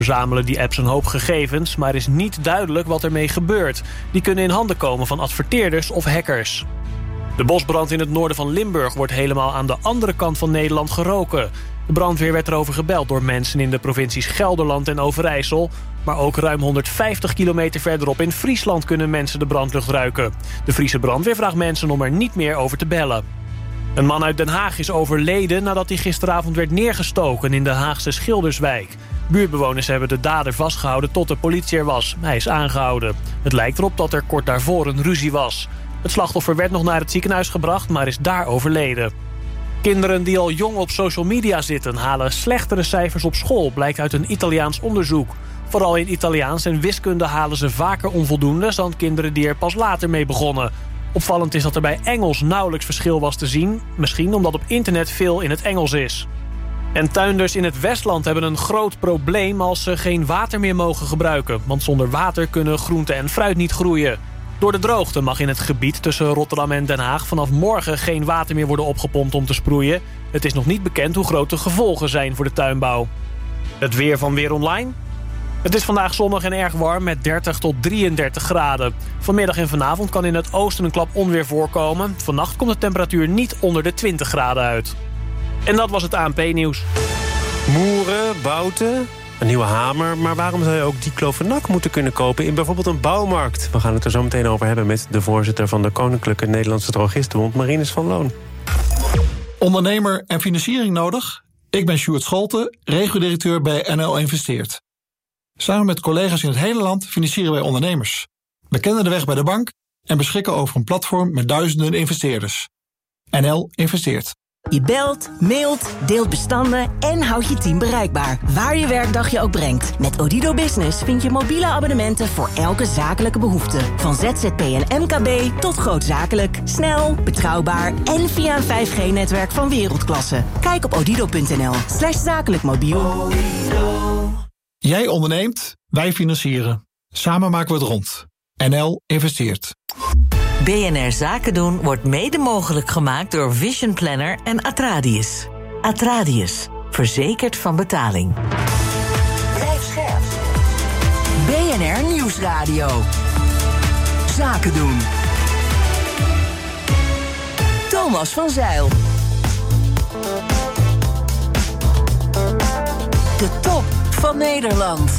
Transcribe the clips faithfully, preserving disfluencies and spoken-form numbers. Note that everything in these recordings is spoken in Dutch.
Verzamelen die apps een hoop gegevens, maar is niet duidelijk wat ermee gebeurt. Die kunnen in handen komen van adverteerders of hackers. De bosbrand in het noorden van Limburg wordt helemaal aan de andere kant van Nederland geroken. De brandweer werd erover gebeld door mensen in de provincies Gelderland en Overijssel. Maar ook ruim honderdvijftig kilometer verderop in Friesland kunnen mensen de brandlucht ruiken. De Friese brandweer vraagt mensen om er niet meer over te bellen. Een man uit Den Haag is overleden nadat hij gisteravond werd neergestoken in de Haagse Schilderswijk. Buurtbewoners hebben de dader vastgehouden tot de politie er was. Hij is aangehouden. Het lijkt erop dat er kort daarvoor een ruzie was. Het slachtoffer werd nog naar het ziekenhuis gebracht, maar is daar overleden. Kinderen die al jong op social media zitten halen slechtere cijfers op school, blijkt uit een Italiaans onderzoek. Vooral in Italiaans en wiskunde halen ze vaker onvoldoendes dan kinderen die er pas later mee begonnen. Opvallend is dat er bij Engels nauwelijks verschil was te zien. Misschien omdat op internet veel in het Engels is. En tuinders in het Westland hebben een groot probleem als ze geen water meer mogen gebruiken. Want zonder water kunnen groente en fruit niet groeien. Door de droogte mag in het gebied tussen Rotterdam en Den Haag vanaf morgen geen water meer worden opgepompt om te sproeien. Het is nog niet bekend hoe groot de gevolgen zijn voor de tuinbouw. Het weer van Weer Online. Het is vandaag zonnig en erg warm met dertig tot drieëndertig graden. Vanmiddag en vanavond kan in het oosten een klap onweer voorkomen. Vannacht komt de temperatuur niet onder de twintig graden uit. En dat was het A N P-nieuws. Moeren, bouten, een nieuwe hamer. Maar waarom zou je ook diclofenac moeten kunnen kopen in bijvoorbeeld een bouwmarkt? We gaan het er zo meteen over hebben met de voorzitter van de Koninklijke Nederlandse Drogistenbond, Marinus van Loon. Ondernemer en financiering nodig? Ik ben Sjoerd Scholte, regio-directeur bij N L Investeert. Samen met collega's in het hele land financieren wij ondernemers. We kennen de weg bij de bank en beschikken over een platform met duizenden investeerders. N L Investeert. Je belt, mailt, deelt bestanden en houdt je team bereikbaar. Waar je werkdag je ook brengt. Met Odido Business vind je mobiele abonnementen voor elke zakelijke behoefte. Van Z Z P en M K B tot grootzakelijk. Snel, betrouwbaar en via een vijf G-netwerk van wereldklasse. Kijk op odido punt n l slash zakelijk mobiel. Jij onderneemt, wij financieren. Samen maken we het rond. N L Investeert. B N R Zaken doen wordt mede mogelijk gemaakt door Vision Planner en Atradius. Atradius, verzekerd van betaling. Blijf scherp. B N R Nieuwsradio. Zaken doen. Thomas van Zeil. De top van Nederland.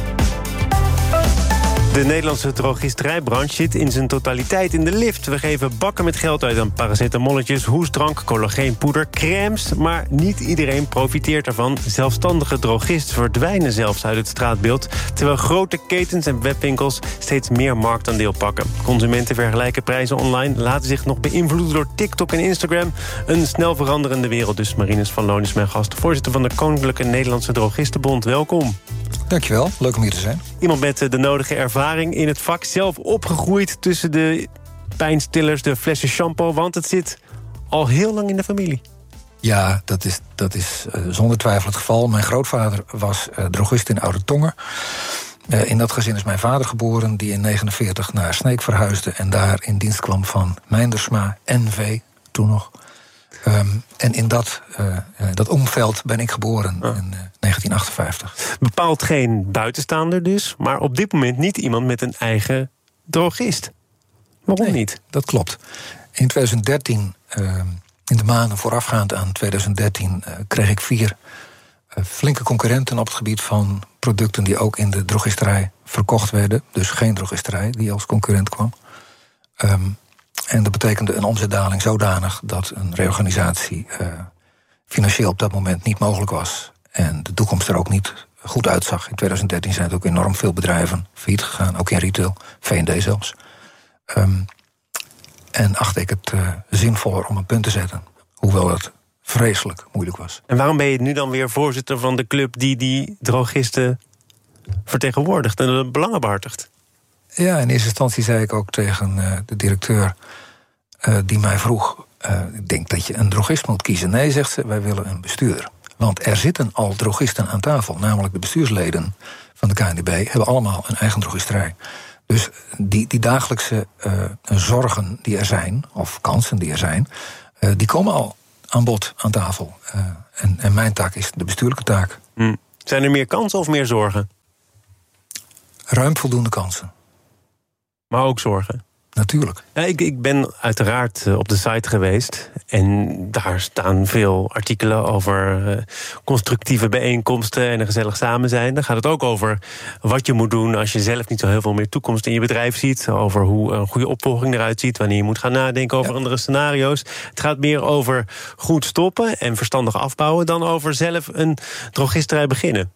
De Nederlandse drogisterijbranche zit in zijn totaliteit in de lift. We geven bakken met geld uit aan paracetamolletjes, hoestdrank, collageenpoeder, crèmes. Maar niet iedereen profiteert ervan. Zelfstandige drogisten verdwijnen zelfs uit het straatbeeld, terwijl grote ketens en webwinkels steeds meer marktaandeel pakken. Consumenten vergelijken prijzen online, laten zich nog beïnvloeden door TikTok en Instagram. Een snel veranderende wereld dus. Marinus van Loon is mijn gast, voorzitter van de Koninklijke Nederlandse Drogistenbond. Welkom. Dankjewel, leuk om hier te zijn. Iemand met de nodige ervaring in het vak, zelf opgegroeid tussen de pijnstillers, de flessen shampoo, want het zit al heel lang in de familie. Ja, dat is, dat is uh, zonder twijfel het geval. Mijn grootvader was uh, drogist in Oude Tongen. Uh, in dat gezin is mijn vader geboren, die in negentien negenenveertig naar Sneek verhuisde en daar in dienst kwam van Meindersma, N V, toen nog. Um, en in dat, uh, dat omveld ben ik geboren oh. in uh, negentien achtenvijftig. Bepaald geen buitenstaander dus, maar op dit moment niet iemand met een eigen drogist. Waarom nee, niet? Dat klopt. In twintig dertien, uh, in de maanden voorafgaand aan twintig dertien... Uh, kreeg ik vier uh, flinke concurrenten op het gebied van producten die ook in de drogisterij verkocht werden. Dus geen drogisterij die als concurrent kwam. Um, En dat betekende een omzetdaling zodanig dat een reorganisatie uh, financieel op dat moment niet mogelijk was. En de toekomst er ook niet goed uitzag. In twintig dertien zijn er ook enorm veel bedrijven failliet gegaan, ook in retail, V en D zelfs. Um, en achtte ik het uh, zinvoller om een punt te zetten, hoewel het vreselijk moeilijk was. En waarom ben je nu dan weer voorzitter van de club die die drogisten vertegenwoordigt en belangen behartigt? Ja, in eerste instantie zei ik ook tegen uh, de directeur uh, die mij vroeg, Uh, ik denk dat je een drogist moet kiezen. Nee, zegt ze, wij willen een bestuurder. Want er zitten al drogisten aan tafel, namelijk de bestuursleden van de K N D B hebben allemaal een eigen drogisterij. Dus die, die dagelijkse uh, zorgen die er zijn, of kansen die er zijn, uh, die komen al aan bod aan tafel. Uh, en, en mijn taak is de bestuurlijke taak. Hmm. Zijn er meer kansen of meer zorgen? Ruim voldoende kansen. Maar ook zorgen? Natuurlijk. Ja, ik, ik ben uiteraard op de site geweest. En daar staan veel artikelen over uh, constructieve bijeenkomsten en een gezellig samen zijn. Dan gaat het ook over wat je moet doen als je zelf niet zo heel veel meer toekomst in je bedrijf ziet. Over hoe een goede opvolging eruit ziet. Wanneer je moet gaan nadenken over ja. andere scenario's. Het gaat meer over goed stoppen en verstandig afbouwen dan over zelf een drogisterij beginnen.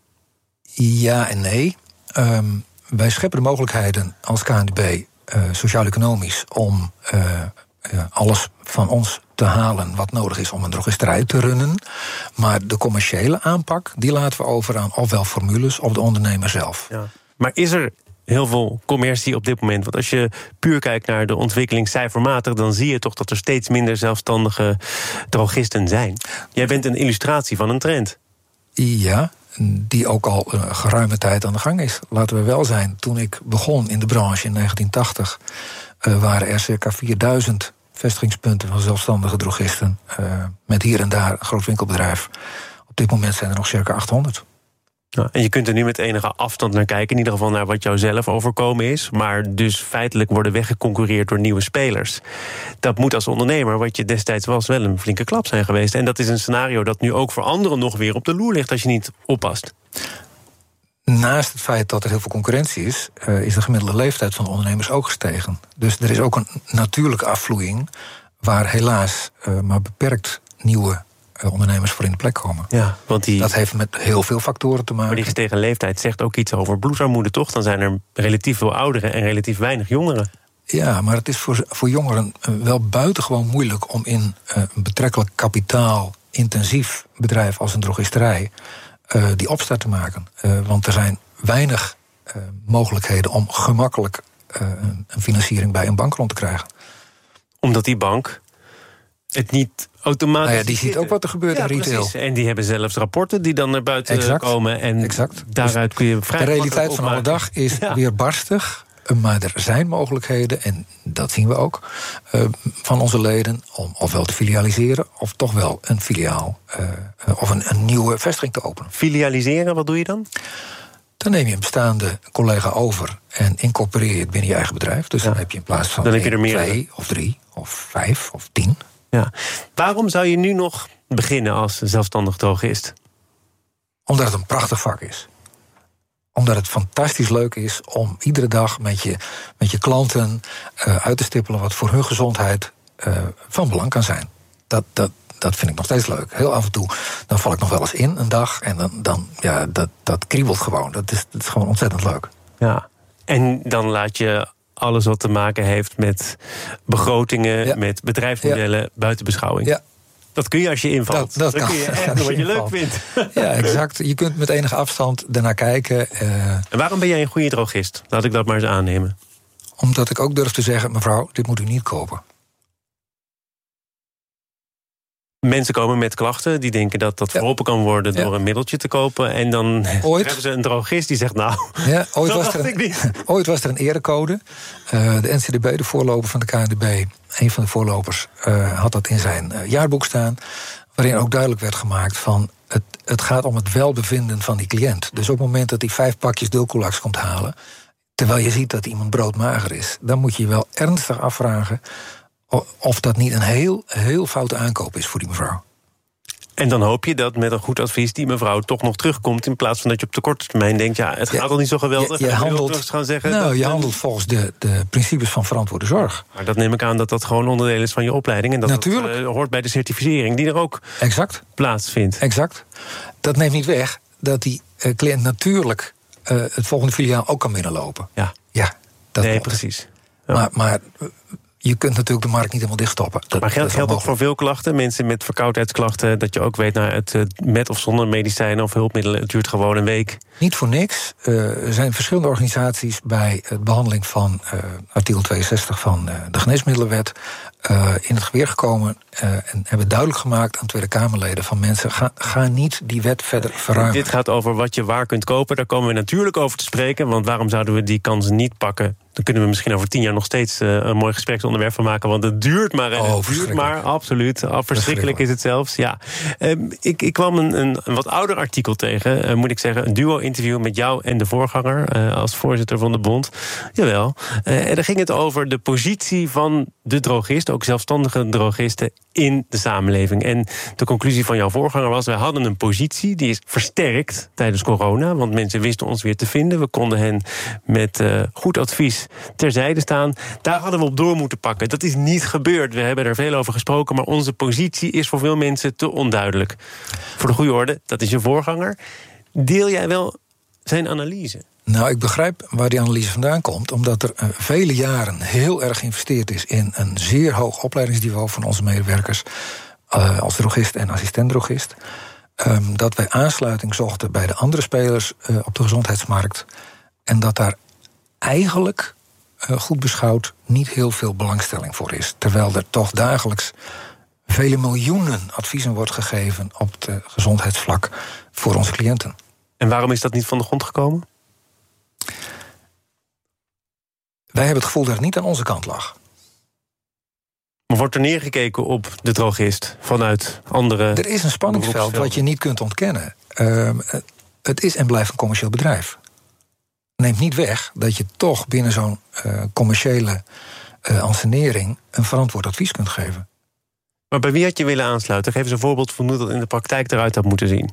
Ja en nee. Um, wij scheppen de mogelijkheden als K N D B... Uh, sociaal-economisch om uh, uh, alles van ons te halen wat nodig is om een drogisterij te runnen. Maar de commerciële aanpak, die laten we over aan ofwel formules of de ondernemer zelf. Ja. Maar is er heel veel commercie op dit moment? Want als je puur kijkt naar de ontwikkeling cijfermatig, dan zie je toch dat er steeds minder zelfstandige drogisten zijn. Jij bent een illustratie van een trend. Ja, die ook al uh, geruime tijd aan de gang is. Laten we wel zijn, toen ik begon in de branche in negentien tachtig... Uh, waren er circa vierduizend vestigingspunten van zelfstandige drogisten... Uh, met hier en daar een groot winkelbedrijf. Op dit moment zijn er nog circa achthonderd. Ja, en je kunt er nu met enige afstand naar kijken, in ieder geval naar wat jou zelf overkomen is, maar dus feitelijk worden weggeconcurreerd door nieuwe spelers. Dat moet als ondernemer, wat je destijds was, wel een flinke klap zijn geweest. En dat is een scenario dat nu ook voor anderen nog weer op de loer ligt als je niet oppast. Naast het feit dat er heel veel concurrentie is, uh, is de gemiddelde leeftijd van de ondernemers ook gestegen. Dus er is ook een natuurlijke afvloeiing waar helaas uh, maar beperkt nieuwe ondernemers voor in de plek komen. Ja, want die, dat heeft met heel veel factoren te maken. Maar die gestegen leeftijd zegt ook iets over bloedarmoede, toch? Dan zijn er relatief veel ouderen en relatief weinig jongeren. Ja, maar het is voor, voor jongeren wel buitengewoon moeilijk om in uh, een betrekkelijk kapitaalintensief bedrijf als een drogisterij uh, die opstart te maken. Uh, want er zijn weinig uh, mogelijkheden om gemakkelijk uh, een financiering bij een bank rond te krijgen. Omdat die bank het niet automatisch... Nou ja, die ziet ook wat er gebeurt ja, in retail. Precies. En die hebben zelfs rapporten die dan naar buiten exact. komen. En exact. daaruit kun je vrij... De realiteit van alle dag is ja. weer barstig. Maar er zijn mogelijkheden, en dat zien we ook, uh, van onze leden om ofwel te filialiseren of toch wel een filiaal uh, of een, een nieuwe vestiging te openen. Filialiseren, wat doe je dan? Dan neem je een bestaande collega over en incorporeer je het binnen je eigen bedrijf. Dus ja. dan heb je in plaats van dan heb je er meer twee of drie of vijf of tien. Ja. Waarom zou je nu nog beginnen als zelfstandig drogist? Omdat het een prachtig vak is. Omdat het fantastisch leuk is om iedere dag met je, met je klanten uh, uit te stippelen wat voor hun gezondheid uh, van belang kan zijn. Dat, dat, dat vind ik nog steeds leuk. Heel af en toe dan val ik nog wel eens in een dag en dan, dan ja, dat, dat kriebelt gewoon. Dat is, dat is gewoon ontzettend leuk. Ja. En dan laat je alles wat te maken heeft met begrotingen, ja. met bedrijfsmodellen, ja. buiten beschouwing. Ja. Dat kun je als je invalt. Dat, dat dan kan, kun je echt doen wat je leuk vindt. Ja, exact. Je kunt met enige afstand ernaar kijken. Uh, en waarom ben jij een goede drogist? Laat ik dat maar eens aannemen. Omdat ik ook durf te zeggen, mevrouw, dit moet u niet kopen. Mensen komen met klachten, die denken dat dat ja. verholpen kan worden door ja. een middeltje te kopen. En dan ooit, hebben ze een drogist die zegt, nou, ja, ooit, dat was er een, ik niet. ooit was er een erecode. Uh, de N C D B, de voorloper van de K N D B, een van de voorlopers, uh, had dat in zijn uh, jaarboek staan. Waarin ook duidelijk werd gemaakt van, het, het gaat om het welbevinden van die cliënt. Dus op het moment dat hij vijf pakjes Dulcolax komt halen, terwijl je ziet dat iemand broodmager is, dan moet je je wel ernstig afvragen of dat niet een heel, heel foute aankoop is voor die mevrouw. En dan hoop je dat met een goed advies die mevrouw toch nog terugkomt, in plaats van dat je op de korte termijn denkt, ja, het gaat al niet zo geweldig. Je, je handelt, gaan zeggen, nou, dat, je handelt volgens de, de principes van verantwoorde zorg. Maar dat neem ik aan dat dat gewoon onderdeel is van je opleiding. En dat Natuurlijk. dat uh, hoort bij de certificering die er ook exact. plaatsvindt. Exact. Dat neemt niet weg dat die uh, cliënt natuurlijk uh, het volgende filiaal ook kan binnenlopen. Ja, ja dat nee, klopt. precies. Ja. Maar... maar je kunt natuurlijk de markt niet helemaal dichtstoppen. Dat, maar geldt, geldt ook voor veel klachten? Mensen met verkoudheidsklachten, dat je ook weet, nou, het met of zonder medicijnen of hulpmiddelen, het duurt gewoon een week. Niet voor niks. Uh, er zijn verschillende organisaties bij de behandeling van uh, artikel tweeënzestig van uh, de Geneesmiddelenwet uh, in het geweer gekomen uh, en hebben duidelijk gemaakt aan Tweede Kamerleden van mensen, ga, ga niet die wet verder verruimen. Dit gaat over wat je waar kunt kopen. Daar komen we natuurlijk over te spreken, want waarom zouden we die kansen niet pakken Daar kunnen we misschien over tien jaar nog steeds uh, een mooi gespreksonderwerp van maken. Want het duurt maar. En oh, het duurt maar, absoluut. Oh, verschrikkelijk is het zelfs. Ja. Uh, ik, ik kwam een, een, een wat ouder artikel tegen. Uh, moet ik zeggen, een duo-interview met jou en de voorganger. Uh, als voorzitter van de bond. Jawel. Uh, en daar ging het over de positie van de drogist. Ook zelfstandige drogisten in de samenleving. En de conclusie van jouw voorganger was: wij hadden een positie die is versterkt tijdens corona. Want mensen wisten ons weer te vinden. We konden hen met uh, goed advies terzijde staan. Daar hadden we op door moeten pakken. Dat is niet gebeurd. We hebben er veel over gesproken, maar onze positie is voor veel mensen te onduidelijk. Voor de goede orde, dat is je voorganger. Deel jij wel zijn analyse? Nou, ik begrijp waar die analyse vandaan komt, omdat er uh, vele jaren heel erg geïnvesteerd is in een zeer hoog opleidingsniveau van onze medewerkers uh, als drogist en assistent-drogist. Um, dat wij aansluiting zochten bij de andere spelers uh, op de gezondheidsmarkt. En dat daar eigenlijk, uh, goed beschouwd, niet heel veel belangstelling voor is. Terwijl er toch dagelijks vele miljoenen adviezen wordt gegeven op het uh, gezondheidsvlak voor onze cliënten. En waarom is dat niet van de grond gekomen? Wij hebben het gevoel dat het niet aan onze kant lag. Maar wordt er neergekeken op de drogist vanuit andere... Er is een spanningsveld wat je niet kunt ontkennen. Uh, het is en blijft een commercieel bedrijf. Neemt niet weg dat je toch binnen zo'n uh, commerciële uh, ansenering een verantwoord advies kunt geven. Maar bij wie had je willen aansluiten? Geef eens een voorbeeld van hoe dat in de praktijk eruit had moeten zien.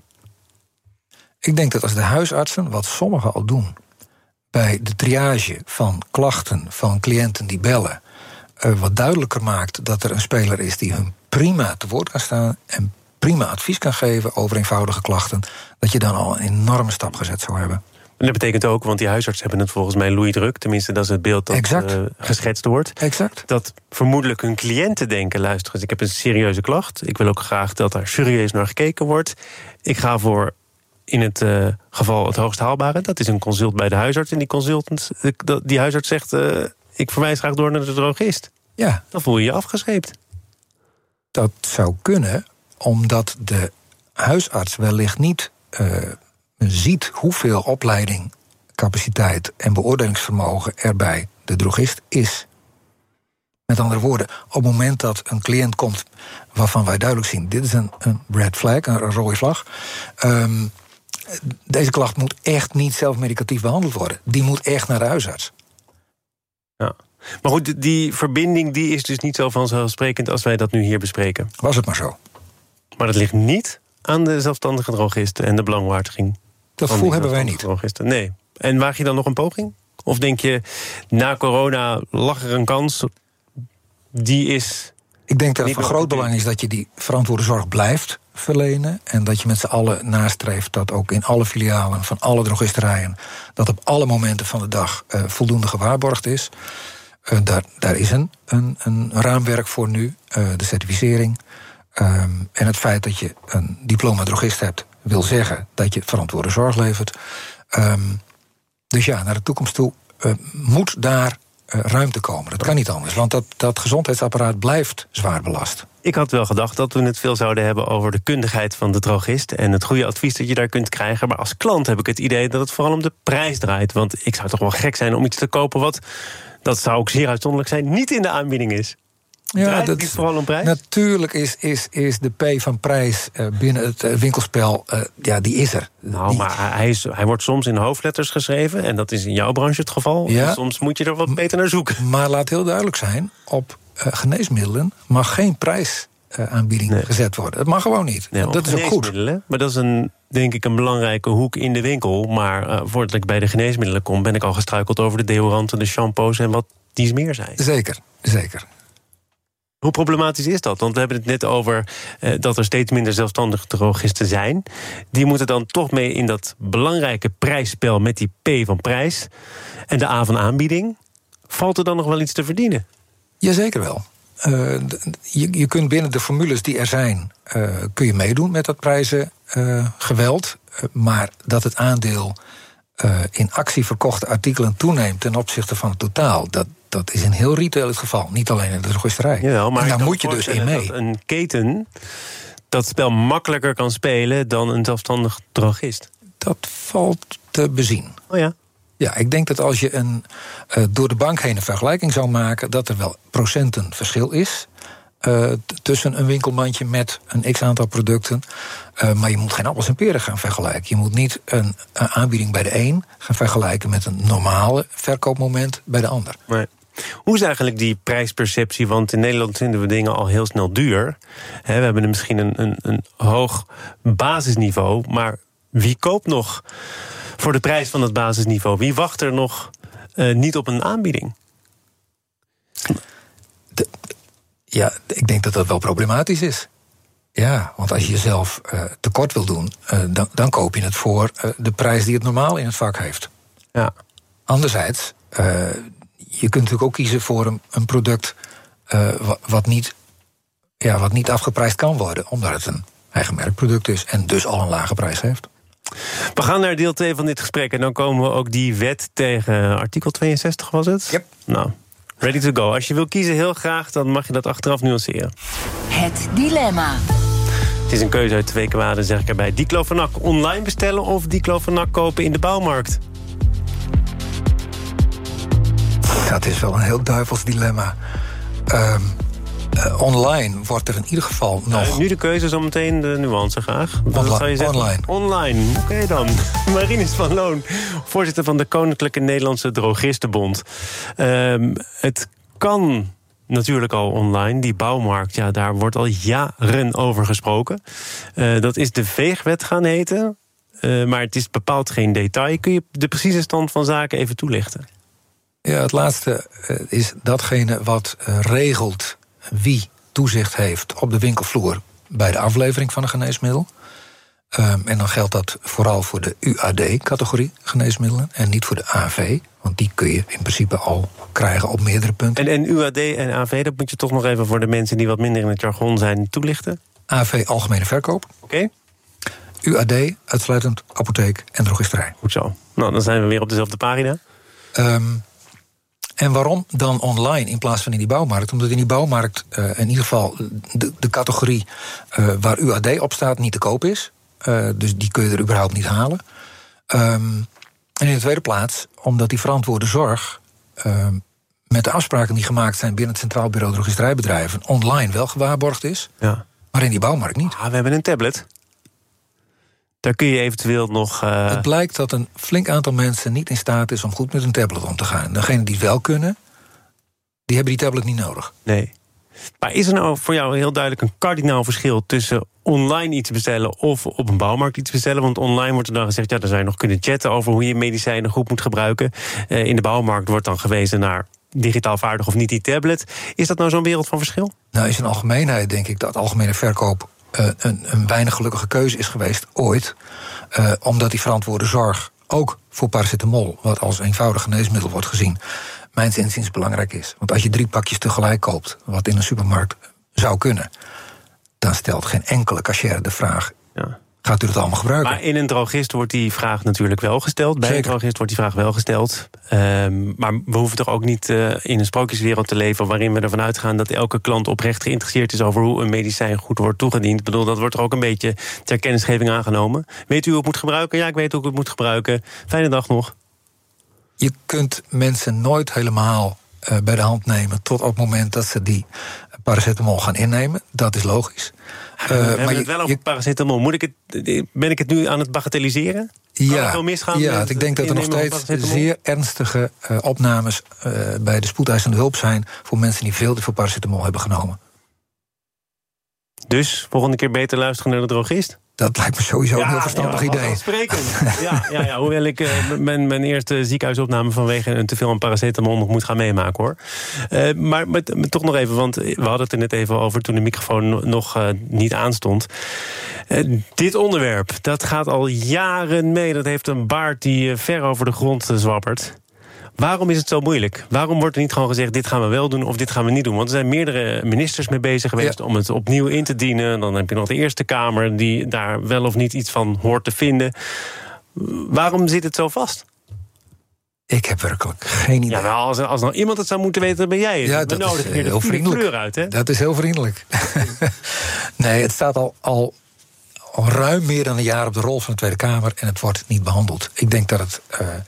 Ik denk dat als de huisartsen, wat sommigen al doen, bij de triage van klachten van cliënten die bellen, uh, wat duidelijker maakt dat er een speler is die hun prima te woord kan staan en prima advies kan geven over eenvoudige klachten, dat je dan al een enorme stap gezet zou hebben. En dat betekent ook, want die huisartsen hebben het volgens mij loeidruk, tenminste dat is het beeld dat uh, geschetst wordt. Exact. Dat vermoedelijk hun cliënten denken: luister eens, ik heb een serieuze klacht. Ik wil ook graag dat er serieus naar gekeken wordt. Ik ga voor in het uh, geval het hoogst haalbare. Dat is een consult bij de huisarts. En die consultant, die huisarts zegt: uh, ik verwijs graag door naar de drogist. Ja. Dan voel je je afgescheept. Dat zou kunnen, omdat de huisarts wellicht niet uh, ziet hoeveel opleiding, capaciteit en beoordelingsvermogen er bij de drogist is. Met andere woorden, op het moment dat een cliënt komt waarvan wij duidelijk zien: dit is een, een red flag, een, een rode vlag. Um, deze klacht moet echt niet zelfmedicatief behandeld worden. Die moet echt naar de huisarts. Ja. Maar goed, die verbinding die is dus niet zo vanzelfsprekend als wij dat nu hier bespreken. Was het maar zo. Maar dat ligt niet aan de zelfstandige drogisten en de belangwaardiging. Dat gevoel hebben wij niet. Drogisten. Nee. En waag je dan nog een poging? Of denk je, na corona lag er een kans, die is... Ik denk dat het van groot belang is dat je die verantwoorde zorg blijft verlenen. En dat je met z'n allen nastreeft dat ook in alle filialen van alle drogisterijen, dat op alle momenten van de dag uh, voldoende gewaarborgd is. Uh, daar, daar is een, een, een raamwerk voor nu, uh, de certificering. Um, en het feit dat je een diploma drogist hebt, wil zeggen dat je verantwoorde zorg levert. Um, dus ja, naar de toekomst toe uh, moet daar uh, ruimte komen. Dat kan niet anders, want dat, dat gezondheidsapparaat blijft zwaar belast. Ik had wel gedacht dat we het veel zouden hebben over de kundigheid van de drogist en het goede advies dat je daar kunt krijgen. Maar als klant heb ik het idee dat het vooral om de prijs draait. Want ik zou toch wel gek zijn om iets te kopen wat, dat zou ook zeer uitzonderlijk zijn, niet in de aanbieding is. Ja, dat is vooral om prijs? Natuurlijk is, is, is de P van prijs uh, binnen het uh, winkelspel, uh, ja, die is er. Nou, die... maar hij, is, hij wordt soms in hoofdletters geschreven, en dat is in jouw branche het geval. Ja, en soms moet je er wat beter naar zoeken. Maar laat heel duidelijk zijn, op uh, geneesmiddelen mag geen prijsaanbieding uh, nee. gezet worden. Dat mag gewoon niet. Nee, dat is ook goed. Maar dat is een, denk ik, een belangrijke hoek in de winkel. Maar uh, voordat ik bij de geneesmiddelen kom, ben ik al gestruikeld over de deodoranten, de shampoos en wat dies meer zijn. Zeker, zeker. Hoe problematisch is dat? Want we hebben het net over uh, dat er steeds minder zelfstandige drogisten zijn. Die moeten dan toch mee in dat belangrijke prijsspel met die P van prijs en de A van aanbieding. Valt er dan nog wel iets te verdienen? Jazeker wel. Uh, je, je kunt binnen de formules die er zijn, uh, kun je meedoen met dat prijzengeweld. Uh, maar dat het aandeel uh, in actie verkochte artikelen toeneemt ten opzichte van het totaal, dat, dat is in heel retail het geval. Niet alleen in de drogisterij. Jawel, maar en daar moet je dus in mee. Dat een keten dat spel makkelijker kan spelen dan een zelfstandig drogist. Dat valt te bezien. Oh ja. Ja, ik denk dat als je een, uh, door de bank heen een vergelijking zou maken, dat er wel procenten verschil is uh, t- tussen een winkelmandje met een x-aantal producten. Uh, maar je moet geen appels en peren gaan vergelijken. Je moet niet een, een aanbieding bij de een gaan vergelijken met een normale verkoopmoment bij de ander. Nee. Hoe is eigenlijk die prijsperceptie? Want in Nederland vinden we dingen al heel snel duur. He, we hebben er misschien een, een, een hoog basisniveau, maar wie koopt nog voor de prijs van het basisniveau? Wie wacht er nog uh, niet op een aanbieding? De, ja, ik denk dat dat wel problematisch is. Ja, want als je jezelf uh, tekort wil doen, uh, dan, dan koop je het voor uh, de prijs die het normaal in het vak heeft. Ja. Anderzijds, uh, je kunt natuurlijk ook kiezen voor een, een product uh, wat, wat, niet, ja, wat niet afgeprijsd kan worden, omdat het een eigen merkproduct is en dus al een lage prijs heeft. We gaan naar deel twee van dit gesprek en dan komen we ook die wet tegen artikel tweeënzestig, was het? Yep. Nou, ready to go. Als je wil kiezen heel graag, dan mag je dat achteraf nuanceren. Het dilemma. Het is een keuze uit twee kwaden, zeg ik erbij. Diclofenac online bestellen of diclofenac kopen in de bouwmarkt? Dat is wel een heel duivels dilemma. Um, uh, online wordt er in ieder geval nog... Uh, nu de keuze, zometeen de nuance graag. Wat Onla- zou je zeggen? Online. Online, oké okay dan. Marinus van Loon, voorzitter van de Koninklijke Nederlandse Drogistenbond. Um, het kan natuurlijk al online. Die bouwmarkt, ja, daar wordt al jaren over gesproken. Uh, dat is de Veegwet gaan heten. Uh, maar het is bepaald geen detail. Kun je de precieze stand van zaken even toelichten? Ja, het laatste uh, is datgene wat uh, regelt wie toezicht heeft op de winkelvloer bij de aflevering van een geneesmiddel. Um, en dan geldt dat vooral voor de U A D-categorie geneesmiddelen en niet voor de A V. Want die kun je in principe al krijgen op meerdere punten. En, en U A D en A V, dat moet je toch nog even voor de mensen die wat minder in het jargon zijn toelichten? A V, algemene verkoop. Oké. Okay. U A D, uitsluitend apotheek en drogisterij. Goed zo. Nou, dan zijn we weer op dezelfde pagina. Um, En waarom dan online in plaats van in die bouwmarkt? Omdat in die bouwmarkt uh, in ieder geval de, de categorie uh, waar U A D op staat niet te koop is. Uh, dus die kun je er überhaupt niet halen. Um, en in de tweede plaats, omdat die verantwoorde zorg uh, met de afspraken die gemaakt zijn binnen het Centraal Bureau Drogisterijbedrijven online wel gewaarborgd is, ja. maar in die bouwmarkt niet. Ah, we hebben een tablet. Daar kun je eventueel nog... Uh... Het blijkt dat een flink aantal mensen niet in staat is om goed met een tablet om te gaan. Degenen die het wel kunnen, die hebben die tablet niet nodig. Nee. Maar is er nou voor jou heel duidelijk een kardinaal verschil tussen online iets bestellen of op een bouwmarkt iets bestellen? Want online wordt er dan gezegd, ja, dan zou je nog kunnen chatten over hoe je medicijnen goed moet gebruiken. Uh, in de bouwmarkt wordt dan gewezen naar digitaal vaardig of niet die tablet. Is dat nou zo'n wereld van verschil? Nou, in zijn algemeenheid denk ik dat algemene verkoop Uh, een, een weinig gelukkige keuze is geweest ooit. Uh, omdat die verantwoorde zorg ook voor paracetamol, wat als eenvoudig geneesmiddel wordt gezien, mijns inziens belangrijk is. Want als je drie pakjes tegelijk koopt, wat in een supermarkt zou kunnen, dan stelt geen enkele cashier de vraag, ja, gaat u het allemaal gebruiken? Maar in een drogist wordt die vraag natuurlijk wel gesteld. Bij Zeker. een drogist wordt die vraag wel gesteld. Um, maar we hoeven toch ook niet uh, in een sprookjeswereld te leven waarin we ervan uitgaan dat elke klant oprecht geïnteresseerd is over hoe een medicijn goed wordt toegediend. Ik bedoel, dat wordt er ook een beetje ter kennisgeving aangenomen. Weet u hoe het moet gebruiken? Ja, ik weet hoe ik het moet gebruiken. Fijne dag nog. Je kunt mensen nooit helemaal uh, bij de hand nemen tot op het moment dat ze die paracetamol gaan innemen. Dat is logisch. Uh, we hebben maar het je, wel over je, paracetamol. Moet ik het, ben ik het nu aan het bagatelliseren? Kan ja, er veel misgaan? Ja, met ik denk dat er nog steeds zeer ernstige uh, opnames uh, bij de spoedeisende hulp zijn voor mensen die veel te veel paracetamol hebben genomen. Dus volgende keer beter luisteren naar de drogist? Dat lijkt me sowieso ja, een heel verstandig ja, idee. ja, ja, ja, hoewel ik uh, mijn, mijn eerste ziekenhuisopname vanwege een teveel aan paracetamol nog moet gaan meemaken, hoor. Uh, maar, maar, maar toch nog even, want we hadden het er net even over toen de microfoon nog uh, niet aanstond. Uh, dit onderwerp, dat gaat al jaren mee. Dat heeft een baard die uh, ver over de grond uh, zwappert. Waarom is het zo moeilijk? Waarom wordt er niet gewoon gezegd, dit gaan we wel doen of dit gaan we niet doen? Want er zijn meerdere ministers mee bezig geweest, ja, om het opnieuw in te dienen. Dan heb je nog de Eerste Kamer die daar wel of niet iets van hoort te vinden. Waarom zit het zo vast? Ik heb werkelijk geen idee. Ja, nou, als, als nou iemand het zou moeten weten, dan ben jij het. Ja, we dat nodigen is hier heel de vriendelijk. kleur uit, hè? Dat is heel vriendelijk. Nee, het staat al, al, al ruim meer dan een jaar op de rol van de Tweede Kamer en het wordt niet behandeld. Ik denk dat het uh,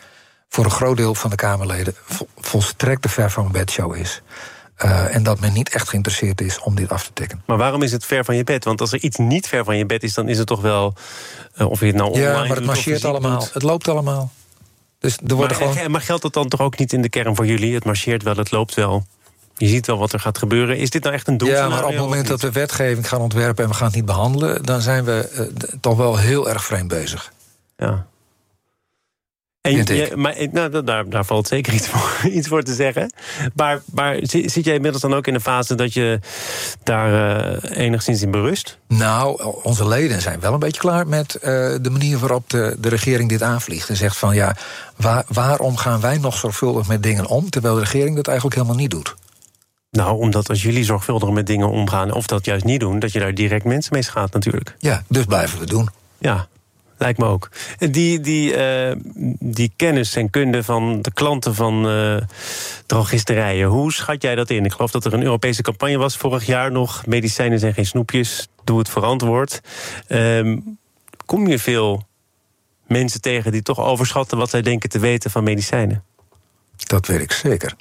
voor een groot deel van de Kamerleden vol, volstrekt te ver van een bedshow is. Uh, en dat men niet echt geïnteresseerd is om dit af te tikken. Maar waarom is het ver van je bed? Want als er iets niet ver van je bed is, dan is het toch wel... Uh, of je het nou online ja, maar het marcheert allemaal. Doet. Het loopt allemaal. Dus er worden maar, gewoon... maar geldt dat dan toch ook niet in de kern voor jullie? Het marcheert wel, het loopt wel. Je ziet wel wat er gaat gebeuren. Is dit nou echt een doelscenario? Ja, maar op het moment dat we wetgeving gaan ontwerpen en we gaan het niet behandelen, dan zijn we uh, toch wel heel erg vreemd bezig. Ja. En je, maar nou, daar, daar valt zeker iets voor, iets voor te zeggen. Maar, maar zit jij inmiddels dan ook in de fase dat je daar uh, enigszins in berust? Nou, onze leden zijn wel een beetje klaar met uh, de manier waarop de, de regering dit aanvliegt. En zegt van ja, waar, waarom gaan wij nog zorgvuldig met dingen om, terwijl de regering dat eigenlijk helemaal niet doet? Nou, omdat als jullie zorgvuldig met dingen omgaan, of dat juist niet doen, dat je daar direct mensen mee schaadt natuurlijk. Ja, dus blijven we doen. Ja. Lijkt me ook. Die, die, uh, die kennis en kunde van de klanten van uh, drogisterijen, hoe schat jij dat in? Ik geloof dat er een Europese campagne was vorig jaar nog. Medicijnen zijn geen snoepjes, doe het verantwoord. Um, kom je veel mensen tegen die toch overschatten wat zij denken te weten van medicijnen? Dat weet ik zeker.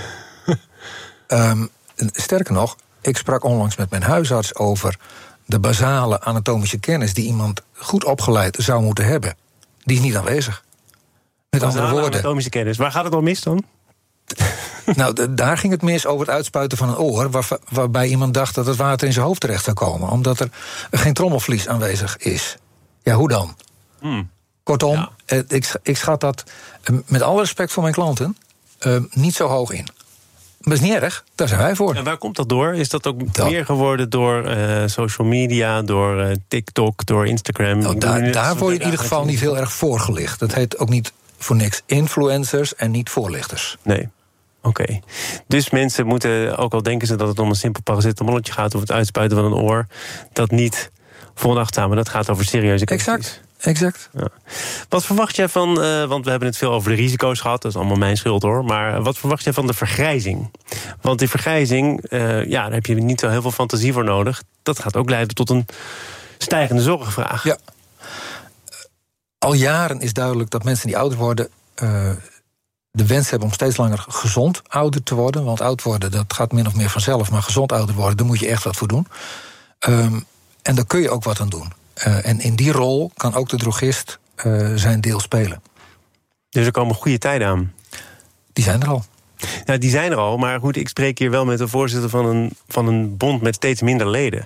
um, sterker nog, ik sprak onlangs met mijn huisarts over de basale anatomische kennis die iemand goed opgeleid zou moeten hebben. Die is niet aanwezig. Met basale andere woorden. Anatomische kennis. Waar gaat het al mis dan? Nou, de, daar ging het mis over het uitspuiten van een oor, waar, waarbij iemand dacht dat het water in zijn hoofd terecht zou komen, omdat er geen trommelvlies aanwezig is. Ja, hoe dan? Hmm. Kortom, ja. eh, ik, ik schat dat, eh, met alle respect voor mijn klanten, eh, niet zo hoog in. Maar dat is niet erg, daar zijn wij voor. En waar komt dat door? Is dat ook dat. meer geworden door uh, social media, door uh, TikTok, door Instagram? Nou, daar daar word je in ieder geval niet heel erg voorgelicht. Dat heet ook niet voor niks influencers en niet voorlichters. Nee. Oké. Okay. Dus mensen moeten, ook al denken ze dat het om een simpel paracetamolletje gaat of het uitspuiten van een oor, dat niet veronachtzamen. Dat gaat over serieuze kwesties. Exact. Exact. Ja. Wat verwacht jij van, uh, want we hebben het veel over de risico's gehad, dat is allemaal mijn schuld hoor, maar wat verwacht jij van de vergrijzing? Want die vergrijzing, uh, ja, daar heb je niet zo heel veel fantasie voor nodig. Dat gaat ook leiden tot een stijgende zorgvraag. Ja. Al jaren is duidelijk dat mensen die ouder worden uh, de wens hebben om steeds langer gezond ouder te worden. Want oud worden, dat gaat min of meer vanzelf, maar gezond ouder worden, daar moet je echt wat voor doen. Um, en daar kun je ook wat aan doen. Uh, en in die rol kan ook de drogist uh, zijn deel spelen. Dus er komen goede tijden aan? Die zijn er al. Nou, die zijn er al, maar goed, ik spreek hier wel met de voorzitter van een, van een bond met steeds minder leden.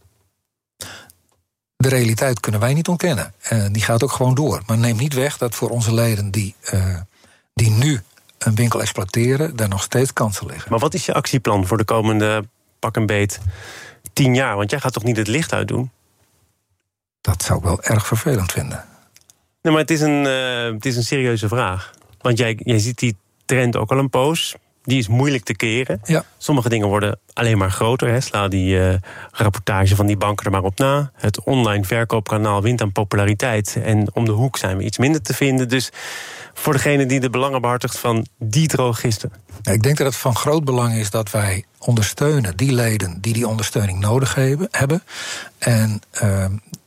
De realiteit kunnen wij niet ontkennen. Uh, die gaat ook gewoon door. Maar neem niet weg dat voor onze leden die, uh, die nu een winkel exploiteren, daar nog steeds kansen liggen. Maar wat is je actieplan voor de komende pak een beet tien jaar? Want jij gaat toch niet het licht uitdoen? Dat zou ik wel erg vervelend vinden. Nee, maar het is een, uh, het is een serieuze vraag. Want jij, jij ziet die trend ook al een poos. Die is moeilijk te keren. Ja. Sommige dingen worden alleen maar groter. Hè. Sla die uh, rapportage van die banken er maar op na. Het online verkoopkanaal wint aan populariteit. En om de hoek zijn we iets minder te vinden. Dus voor degene die de belangen behartigt van die drogisten. Ja, ik denk dat het van groot belang is dat wij ondersteunen die leden die die ondersteuning nodig hebben. En uh,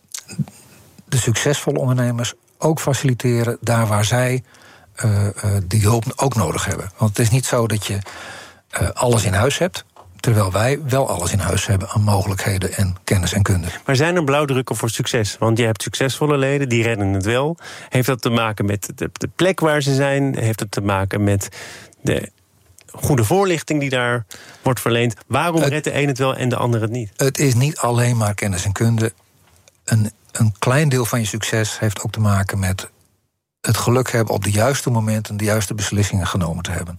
de succesvolle ondernemers ook faciliteren daar waar zij uh, uh, die hulp ook nodig hebben. Want het is niet zo dat je uh, alles in huis hebt, terwijl wij wel alles in huis hebben aan mogelijkheden en kennis en kunde. Maar zijn er blauwdrukken voor succes? Want je hebt succesvolle leden, die redden het wel. Heeft dat te maken met de, de plek waar ze zijn? Heeft het te maken met de goede voorlichting die daar wordt verleend? Waarom het, redt de een het wel en de ander het niet? Het is niet alleen maar kennis en kunde. Een Een klein deel van je succes heeft ook te maken met het geluk hebben op de juiste momenten de juiste beslissingen genomen te hebben.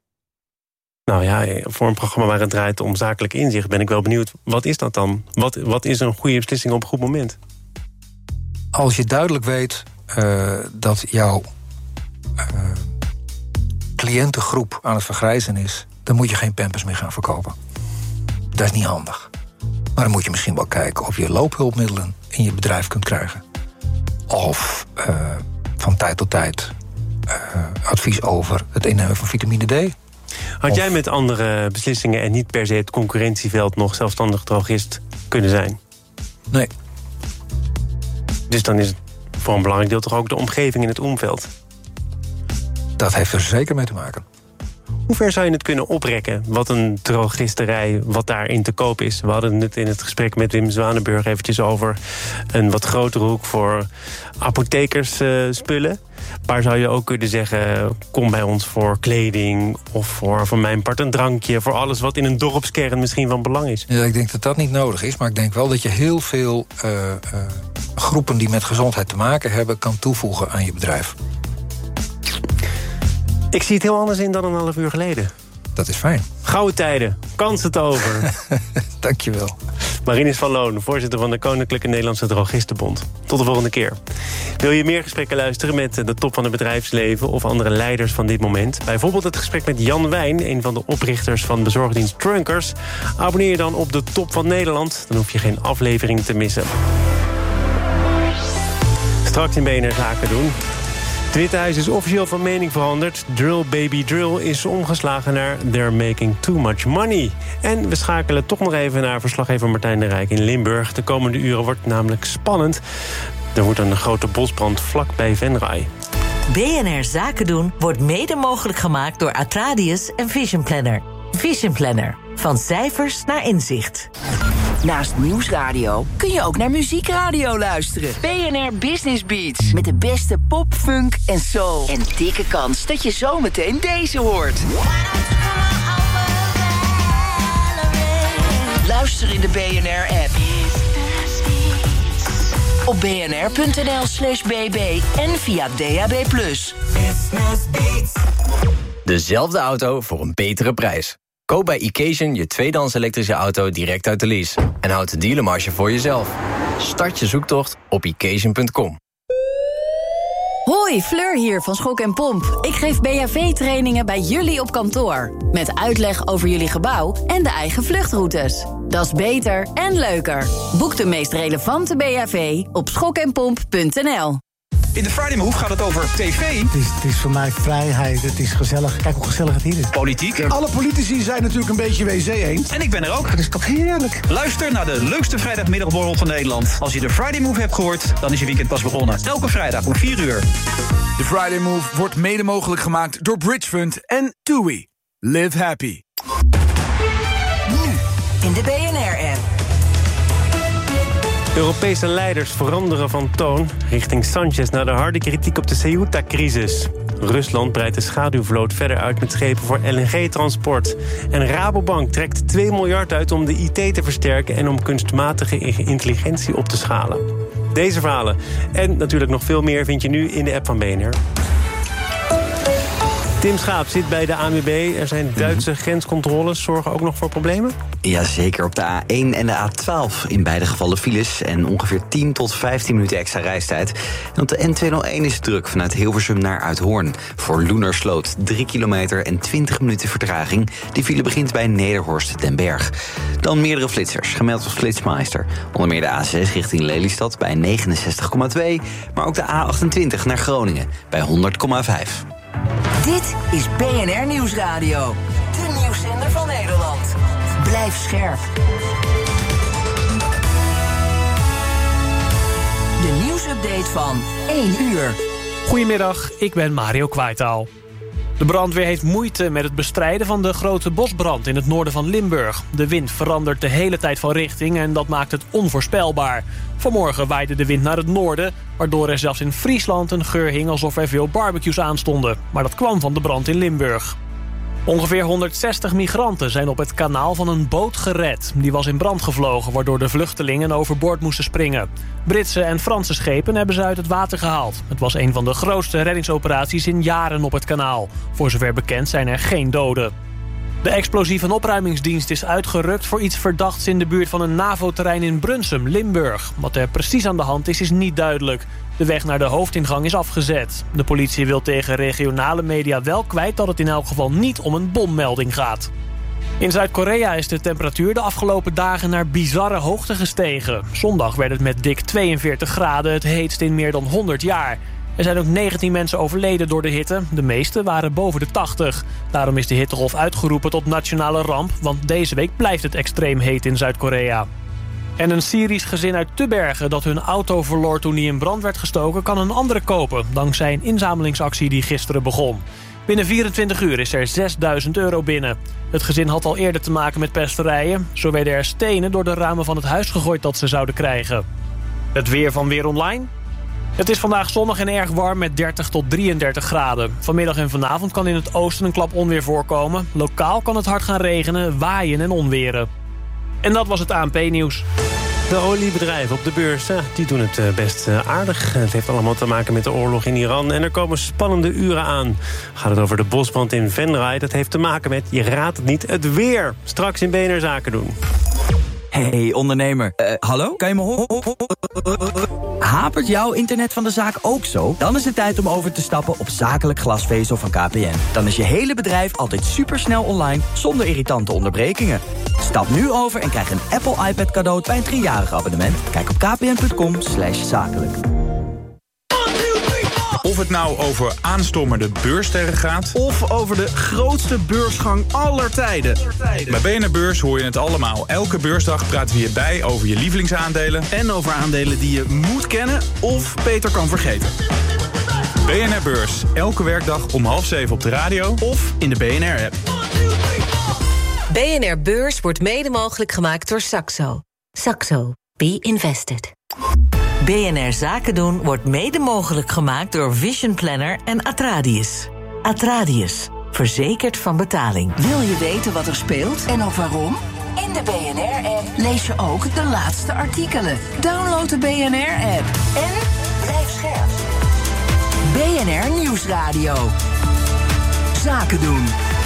Nou ja, voor een programma waar het draait om zakelijk inzicht ben ik wel benieuwd, wat is dat dan? Wat, wat is een goede beslissing op een goed moment? Als je duidelijk weet uh, dat jouw uh, cliëntengroep aan het vergrijzen is, dan moet je geen Pampers meer gaan verkopen. Dat is niet handig. Maar dan moet je misschien wel kijken of je loophulpmiddelen in je bedrijf kunt krijgen. Of uh, van tijd tot tijd uh, advies over het innemen van vitamine D. Had of jij met andere beslissingen en niet per se het concurrentieveld nog zelfstandig drogist kunnen zijn? Nee. Dus dan is het voor een belangrijk deel toch ook de omgeving in het omveld? dat heeft er zeker mee te maken. Hoe ver zou je het kunnen oprekken, wat een drogisterij, wat daarin te koop is? We hadden het in het gesprek met Wim Zwanenburg eventjes over een wat grotere hoek voor apothekersspullen. Uh, Waar zou je ook kunnen zeggen, kom bij ons voor kleding of voor, voor mijn part een drankje, voor alles wat in een dorpskern misschien van belang is? Ja, ik denk dat dat niet nodig is, maar ik denk wel dat je heel veel uh, uh, groepen die met gezondheid te maken hebben kan toevoegen aan je bedrijf. Ik zie het heel anders in dan een half uur geleden. Dat is fijn. Gouden tijden, kans het over. Dankjewel. Marinus van Loon, voorzitter van de Koninklijke Nederlandse Drogistenbond. Tot de volgende keer. Wil je meer gesprekken luisteren met de top van het bedrijfsleven of andere leiders van dit moment? Bijvoorbeeld het gesprek met Jan Wijn, een van de oprichters van bezorgdienst Trunkers. Abonneer je dan op de Top van Nederland. Dan hoef je geen aflevering te missen. Straks in B N R Zaken doen. Het Witte Huis is officieel van mening veranderd. Drill Baby Drill is omgeslagen naar They're Making Too Much Money. En we schakelen toch nog even naar verslaggever Martijn de Rijk in Limburg. De komende uren wordt namelijk spannend. Er wordt een grote bosbrand vlak bij Venray. B N R Zaken doen wordt mede mogelijk gemaakt door Atradius en Vision Planner. Vision Planner. Van cijfers naar inzicht. Naast Nieuwsradio kun je ook naar muziekradio luisteren. B N R Business Beats. Met de beste pop, funk en soul. En dikke kans dat je zometeen deze hoort. Luister in de B N R-app. Op bnr.nl slash bb en via D A B plus. Dezelfde auto voor een betere prijs. Koop bij Occasion je tweedehands elektrische auto direct uit de lease. En houd de dealermarge voor jezelf. Start je zoektocht op occasion punt com. Hoi, Fleur hier van Schok en Pomp. Ik geef B H V-trainingen bij jullie op kantoor. Met uitleg over jullie gebouw en de eigen vluchtroutes. Dat is beter en leuker. Boek de meest relevante B H V op schok en pomp punt n l. In de Friday Move gaat het over tv. Het is, het is voor mij vrijheid, het is gezellig. Kijk hoe gezellig het hier is. Politiek. Alle politici zijn natuurlijk een beetje W C eens. En ik ben er ook. Dat is toch heerlijk. Luister naar de leukste vrijdagmiddagborrel van Nederland. Als je de Friday Move hebt gehoord, dan is je weekend pas begonnen. Elke vrijdag om vier uur. De Friday Move wordt mede mogelijk gemaakt door Bridge Fund en TUI. Live happy. Nu in de B N R-app. Europese leiders veranderen van toon richting Sanchez na de harde kritiek op de Ceuta-crisis. Rusland breidt de schaduwvloot verder uit met schepen voor L N G-transport. En Rabobank trekt twee miljard uit om de I T te versterken en om kunstmatige intelligentie op te schalen. Deze verhalen en natuurlijk nog veel meer vind je nu in de app van B N R. Tim Schaap zit bij de A N W B. Er zijn Duitse grenscontroles. Zorgen ook nog voor problemen? Jazeker, op de A één en de A twaalf. In beide gevallen files en ongeveer tien tot vijftien minuten extra reistijd. En op de N tweehonderdéén is het druk vanuit Hilversum naar Uithoorn. Voor Loenersloot drie kilometer en twintig minuten vertraging. Die file begint bij Nederhorst den Berg. Dan meerdere flitsers, gemeld als Flitsmeister. Onder meer de A zes richting Lelystad bij negenenzestig komma twee. Maar ook de A achtentwintig naar Groningen bij honderd komma vijf. Dit is B N R Nieuwsradio. De nieuwszender van Nederland. Blijf scherp. De nieuwsupdate van één uur. Goedemiddag, ik ben Mario Kwaitaal. De brandweer heeft moeite met het bestrijden van de grote bosbrand in het noorden van Limburg. De wind verandert de hele tijd van richting en dat maakt het onvoorspelbaar. Vanmorgen waaide de wind naar het noorden, waardoor er zelfs in Friesland een geur hing alsof er veel barbecues aanstonden. Maar dat kwam van de brand in Limburg. Ongeveer honderdzestig migranten zijn op het kanaal van een boot gered. Die was in brand gevlogen, waardoor de vluchtelingen overboord moesten springen. Britse en Franse schepen hebben ze uit het water gehaald. Het was een van de grootste reddingsoperaties in jaren op het kanaal. Voor zover bekend zijn er geen doden. De explosieve opruimingsdienst is uitgerukt voor iets verdachts in de buurt van een NAVO-terrein in Brunsum, Limburg. Wat er precies aan de hand is, is niet duidelijk. De weg naar de hoofdingang is afgezet. De politie wil tegen regionale media wel kwijt dat het in elk geval niet om een bommelding gaat. In Zuid-Korea is de temperatuur de afgelopen dagen naar bizarre hoogte gestegen. Zondag werd het met dik tweeënveertig graden het heetst in meer dan honderd jaar. Er zijn ook negentien mensen overleden door de hitte. De meeste waren boven de tachtig. Daarom is de hittegolf uitgeroepen tot nationale ramp, want deze week blijft het extreem heet in Zuid-Korea. En een Syrisch gezin uit Tubbergen dat hun auto verloor toen die in brand werd gestoken, kan een andere kopen, dankzij een inzamelingsactie die gisteren begon. Binnen vierentwintig uur is er zesduizend euro binnen. Het gezin had al eerder te maken met pesterijen. Zo werden er stenen door de ramen van het huis gegooid dat ze zouden krijgen. Het weer van Weer Online. Het is vandaag zonnig en erg warm met dertig tot drieëndertig graden. Vanmiddag en vanavond kan in het oosten een klap onweer voorkomen. Lokaal kan het hard gaan regenen, waaien en onweren. En dat was het A N P-nieuws. De oliebedrijven op de beurs, die doen het best aardig. Het heeft allemaal te maken met de oorlog in Iran. En er komen spannende uren aan. Gaat het over de bosbrand in Venray. Dat heeft te maken met, je raadt het niet, het weer. Straks in B N R Zaken doen. Hey ondernemer, uh, hallo? Kan je me horen? Hapert jouw internet van de zaak ook zo? Dan is het tijd om over te stappen op zakelijk glasvezel van K P N. Dan is je hele bedrijf altijd supersnel online, zonder irritante onderbrekingen. Stap nu over en krijg een Apple iPad cadeau bij een driejarig abonnement. Kijk op kpn.com slash zakelijk. Of het nou over aanstormende beurssterren gaat, of over de grootste beursgang aller tijden. Bij B N R Beurs hoor je het allemaal. Elke beursdag praten we hierbij over je lievelingsaandelen. En over aandelen die je moet kennen of beter kan vergeten. B N R Beurs, elke werkdag om half zeven op de radio of in de B N R-app. B N R Beurs wordt mede mogelijk gemaakt door Saxo. Saxo. Be invested. B N R Zaken doen wordt mede mogelijk gemaakt door Vision Planner en Atradius. Atradius, verzekerd van betaling. Wil je weten wat er speelt en ook waarom? In de B N R-app lees je ook de laatste artikelen. Download de B N R-app en blijf scherp. B N R Nieuwsradio. Zaken doen.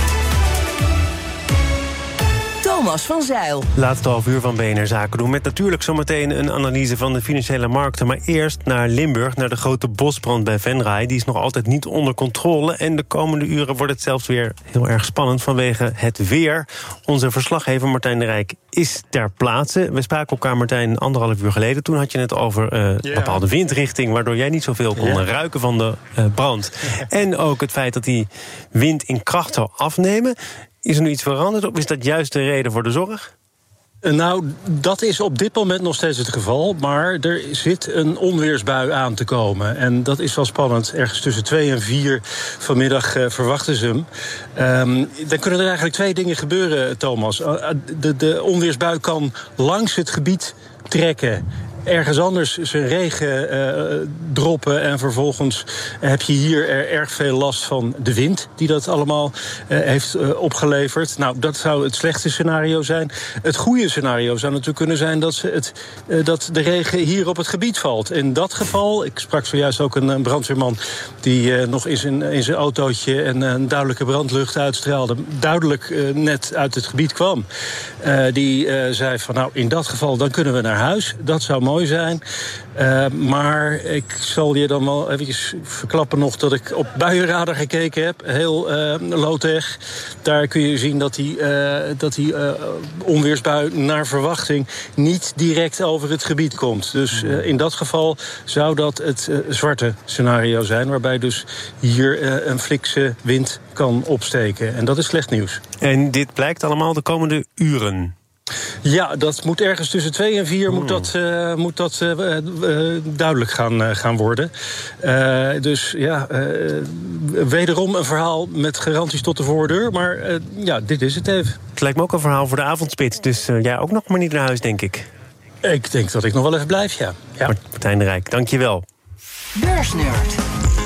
Thomas van Zeil. Laatste half uur van B N R Zaken doen. Met natuurlijk zometeen een analyse van de financiële markten. Maar eerst naar Limburg, naar de grote bosbrand bij Venray. Die is nog altijd niet onder controle. En de komende uren wordt het zelfs weer heel erg spannend vanwege het weer. Onze verslaggever Martijn de Rijk is ter plaatse. We spraken elkaar, Martijn, anderhalf uur geleden. Toen had je het over uh, yeah. bepaalde windrichting, waardoor jij niet zoveel kon yeah. ruiken van de uh, brand. En ook het feit dat die wind in kracht zou afnemen. Is er nu iets veranderd of is dat juist de reden voor de zorg? Nou, dat is op dit moment nog steeds het geval. Maar er zit een onweersbui aan te komen. En dat is wel spannend. Ergens tussen twee en vier vanmiddag uh, verwachten ze hem. Um, dan kunnen er eigenlijk twee dingen gebeuren, Thomas. Uh, de, de onweersbui kan langs het gebied trekken. Ergens anders zijn regen uh, droppen en vervolgens heb je hier er erg veel last van de wind die dat allemaal uh, heeft uh, opgeleverd. Nou, dat zou het slechte scenario zijn. Het goede scenario zou natuurlijk kunnen zijn dat, ze het, uh, dat de regen hier op het gebied valt. In dat geval, ik sprak zojuist ook een, een brandweerman die uh, nog in zijn, in zijn autootje een, een duidelijke brandlucht uitstraalde, duidelijk uh, net uit het gebied kwam. Uh, die uh, zei van nou, in dat geval dan kunnen we naar huis. Dat zou mooi zijn. Uh, maar ik zal je dan wel eventjes verklappen nog dat ik op buienradar gekeken heb. Heel uh, low-tech. Daar kun je zien dat die, uh, dat die uh, onweersbui naar verwachting niet direct over het gebied komt. Dus uh, in dat geval zou dat het uh, zwarte scenario zijn, waarbij dus hier uh, een flikse wind kan opsteken. En dat is slecht nieuws. En dit blijkt allemaal de komende uren? Ja, dat moet ergens tussen twee en vier hmm. moet dat, uh, moet dat uh, uh, duidelijk gaan, uh, gaan worden. Uh, dus ja, uh, wederom een verhaal met garanties tot de voordeur. Maar uh, ja, dit is het even. Het lijkt me ook een verhaal voor de avondspits. Dus uh, jij ook nog maar niet naar huis, denk ik. Ik denk dat ik nog wel even blijf, ja. ja. Martijn de Rijk, dank je wel. Beursnerd.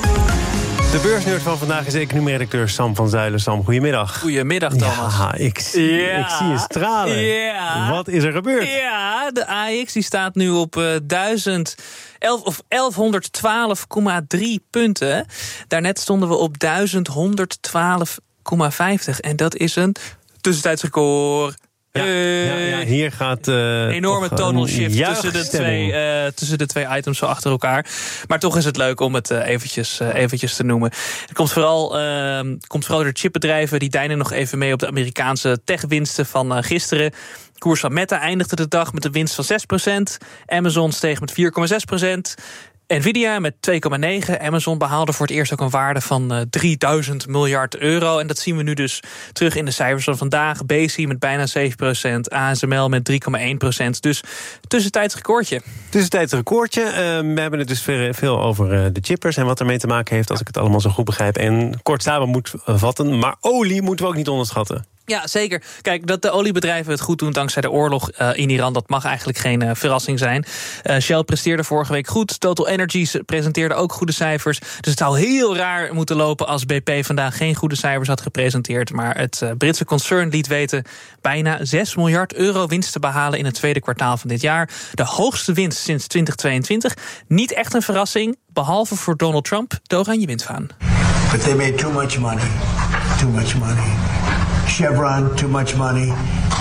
De beursnerd van vandaag is economie-redacteur Sam van Zuilen. Sam, goedemiddag. Goedemiddag, Thomas. Ja, ik, zie, ja. ik zie je stralen. Ja. Wat is er gebeurd? Ja, de A E X die staat nu op uh, duizend elf of elfhonderdtwaalf komma drie punten. Daarnet stonden we op duizend honderdtwaalf komma vijftig. En dat is een tussentijds record. Ja, ja, ja, hier gaat... Uh, enorme tonal shift tussen de, twee, uh, tussen de twee items zo achter elkaar. Maar toch is het leuk om het uh, eventjes, uh, eventjes te noemen. Het komt vooral, uh, komt vooral door de chipbedrijven. Die deinen nog even mee op de Amerikaanse techwinsten van uh, gisteren. De koers van Meta eindigde de dag met een winst van zes procent. Amazon steeg met vier komma zes procent. Nvidia met twee komma negen. Amazon behaalde voor het eerst ook een waarde van uh, drieduizend miljard euro. En dat zien we nu dus terug in de cijfers van vandaag. B C met bijna zeven procent. A S M L met drie komma één procent. Dus tussentijds recordje. Tussentijds recordje. Uh, we hebben het dus veel over uh, de chippers en wat ermee te maken heeft, als ik het allemaal zo goed begrijp. En kort samen moet vatten. Maar olie moeten we ook niet onderschatten. Ja, zeker. Kijk, dat de oliebedrijven het goed doen dankzij de oorlog uh, in Iran, dat mag eigenlijk geen uh, verrassing zijn. Uh, Shell presteerde vorige week goed. Total Energies presenteerde ook goede cijfers. Dus het zou heel raar moeten lopen als B P vandaag geen goede cijfers had gepresenteerd. Maar het uh, Britse concern liet weten bijna zes miljard euro winst te behalen in het tweede kwartaal van dit jaar. De hoogste winst sinds twintig tweeëntwintig. Niet echt een verrassing, behalve voor Donald Trump, de oranje windvaan. But they made too much money. Too much money. Chevron, too much money.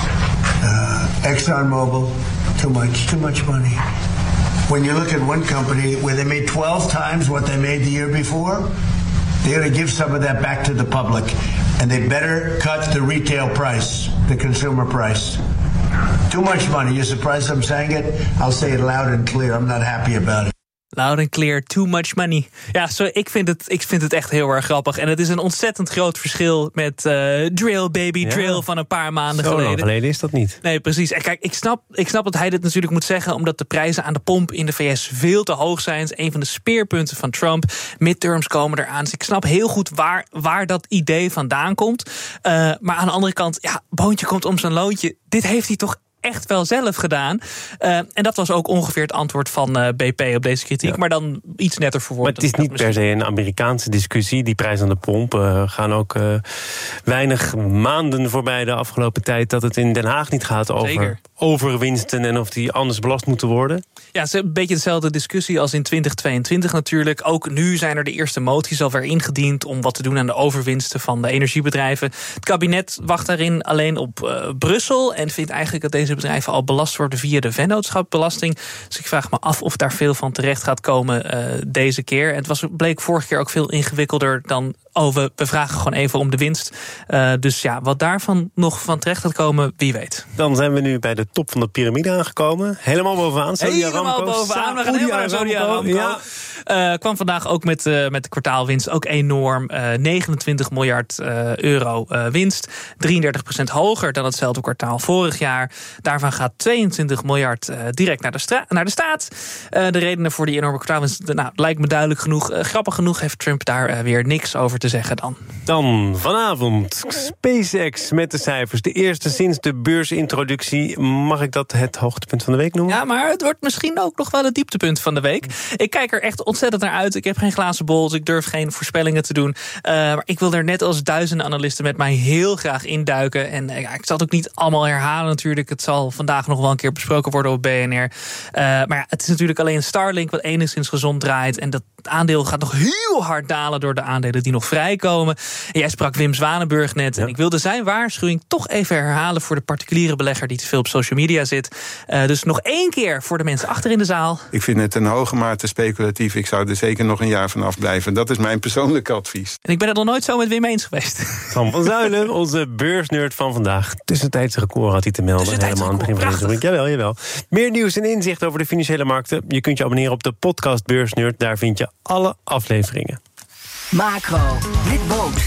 Uh, ExxonMobil, too much, too much money. When you look at one company where they made twelve times what they made the year before, they're going to give some of that back to the public. And they better cut the retail price, the consumer price. Too much money. You're surprised I'm saying it? I'll say it loud and clear. I'm not happy about it. Loud and clear, too much money. Ja, so, ik, vind het, ik vind het echt heel erg grappig. En het is een ontzettend groot verschil met uh, Drill Baby ja. Drill van een paar maanden Zo geleden. Zo lang geleden is dat niet. Nee, precies. En kijk, ik snap, ik snap dat hij dit natuurlijk moet zeggen, omdat de prijzen aan de pomp in de V S veel te hoog zijn. Het is een van de speerpunten van Trump. Midterms komen eraan. Dus ik snap heel goed waar, waar dat idee vandaan komt. Uh, maar aan de andere kant, ja, boontje komt om zijn loontje. Dit heeft hij toch echt wel zelf gedaan. Uh, en dat was ook ongeveer het antwoord van uh, B P op deze kritiek. Ja. Maar dan iets netter verwoord. Maar het is niet per se een Amerikaanse discussie. Die prijs aan de pomp uh, gaan ook uh, weinig maanden voorbij de afgelopen tijd dat het in Den Haag niet gaat over overwinsten en of die anders belast moeten worden. Ja, het is een beetje dezelfde discussie als in twintig tweeëntwintig natuurlijk. Ook nu zijn er de eerste moties alweer ingediend om wat te doen aan de overwinsten van de energiebedrijven. Het kabinet wacht daarin alleen op uh, Brussel en vindt eigenlijk dat deze bedrijven al belast worden via de vennootschapbelasting. Dus ik vraag me af of daar veel van terecht gaat komen uh, deze keer. En het was, bleek vorige keer ook veel ingewikkelder dan oh, we, we vragen gewoon even om de winst. Uh, dus ja, wat daarvan nog van terecht gaat komen, wie weet. Dan zijn we nu bij de top van de piramide aangekomen. Helemaal bovenaan. Saudi helemaal Aramco. bovenaan. We gaan helemaal naar Saudi Aramco. Ja. Uh, kwam vandaag ook met, uh, met de kwartaalwinst ook enorm. Uh, negenentwintig miljard uh, euro uh, winst. drieëndertig procent hoger dan hetzelfde kwartaal vorig jaar. Daarvan gaat tweeëntwintig miljard uh, direct naar de, stra- naar de staat. Uh, de redenen voor die enorme kwartaalwinst, nou, lijkt me duidelijk genoeg. Uh, grappig genoeg heeft Trump daar uh, weer niks over te zeggen dan. Dan vanavond SpaceX met de cijfers. De eerste sinds de beursintroductie. Mag ik dat het hoogtepunt van de week noemen? Ja, maar het wordt misschien ook nog wel het dieptepunt van de week. Ik kijk er echt ontzettend naar uit. Ik heb geen glazen bol, dus ik durf geen voorspellingen te doen. Uh, maar ik wil er net als duizenden analisten met mij heel graag induiken. En uh, ja, ik zal het ook niet allemaal herhalen natuurlijk. Het zal vandaag nog wel een keer besproken worden op B N R. Uh, maar ja, het is natuurlijk alleen Starlink wat enigszins gezond draait. En dat aandeel gaat nog heel hard dalen door de aandelen die nog vrijkomen. En jij sprak Wim Zwanenburg net. Ja. En ik wilde zijn waarschuwing toch even herhalen voor de particuliere belegger die te veel op social media zit. Uh, dus nog één keer voor de mensen achter in de zaal. Ik vind het een hoge mate speculatief. Ik zou er zeker nog een jaar vanaf blijven. Dat is mijn persoonlijke advies. En ik ben het nog nooit zo met Wim eens geweest. Sam van Zuilen, onze beursnerd van vandaag. Tussentijds record had hij te melden. Helemaal aan het begin van deze week. Jawel, jawel. Meer nieuws en inzicht over de financiële markten. Je kunt je abonneren op de podcast Beursnerd. Daar vind je alle afleveringen. Macro, met Boot.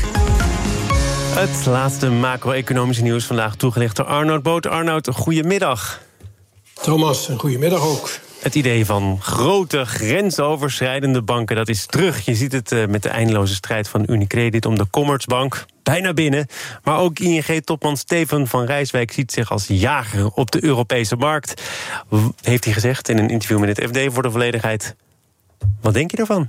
Het laatste macro-economische nieuws vandaag toegelicht door Arnoud Boot. Arnoud, goedemiddag. Thomas, een goedemiddag ook. Het idee van grote grensoverschrijdende banken, dat is terug. Je ziet het met de eindeloze strijd van Unicredit om de Commerzbank. Bijna binnen. Maar ook I N G-topman Steven van Rijswijk ziet zich als jager op de Europese markt. Heeft hij gezegd in een interview met het F D voor de volledigheid. Wat denk je daarvan?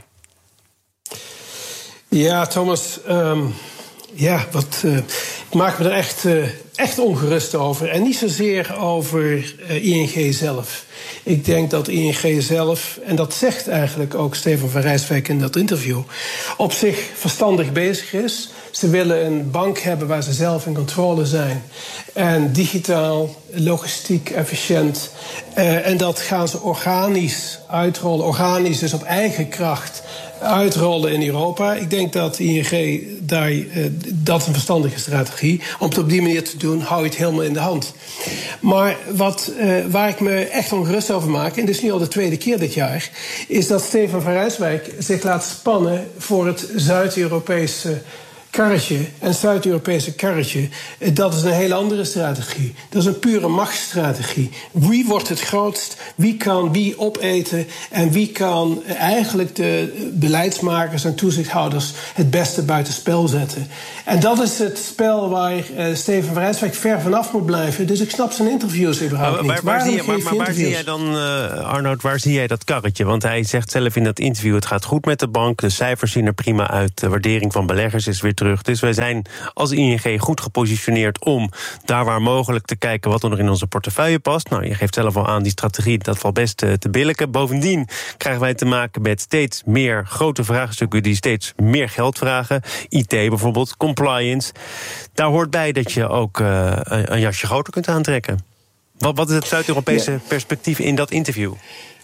Ja, Thomas, um, ja, wat, uh, ik maak me er echt, uh, echt ongerust over. En niet zozeer over uh, I N G zelf. Ik denk dat I N G zelf, en dat zegt eigenlijk ook Steven van Rijswijk in dat interview, op zich verstandig bezig is. Ze willen een bank hebben waar ze zelf in controle zijn. En digitaal, logistiek, efficiënt. Uh, en dat gaan ze organisch uitrollen. Organisch, dus op eigen kracht. uitrollen in Europa. Ik denk dat I N G daar, uh, dat is een verstandige strategie. Om het op die manier te doen, hou je het helemaal in de hand. Maar wat, uh, waar ik me echt ongerust over maak, en dit is nu al de tweede keer dit jaar, is dat Steven van Rijswijk zich laat spannen voor het Zuid-Europese karretje. En Zuid-Europese karretje, dat is een hele andere strategie. Dat is een pure machtsstrategie. Wie wordt het grootst? Wie kan wie opeten? En wie kan eigenlijk de beleidsmakers en toezichthouders het beste buitenspel zetten? En dat is het spel waar uh, Steven van Rijswijk ver vanaf moet blijven. Dus ik snap zijn interviews überhaupt maar, niet. Waar, waar, zie, je, maar, maar waar zie jij dan, uh, Arnoud, waar zie jij dat karretje? Want hij zegt zelf in dat interview, het gaat goed met de bank. De cijfers zien er prima uit. De waardering van beleggers is weer terug. Dus wij zijn als I N G goed gepositioneerd om daar waar mogelijk te kijken wat er nog in onze portefeuille past. Nou, je geeft zelf al aan, die strategie, dat valt best uh, te billijken. Bovendien krijgen wij te maken met steeds meer grote vraagstukken die steeds meer geld vragen. I T bijvoorbeeld, compliance. Daar hoort bij dat je ook uh, een jasje groter kunt aantrekken. Wat, wat is het Zuid-Europese ja. perspectief in dat interview?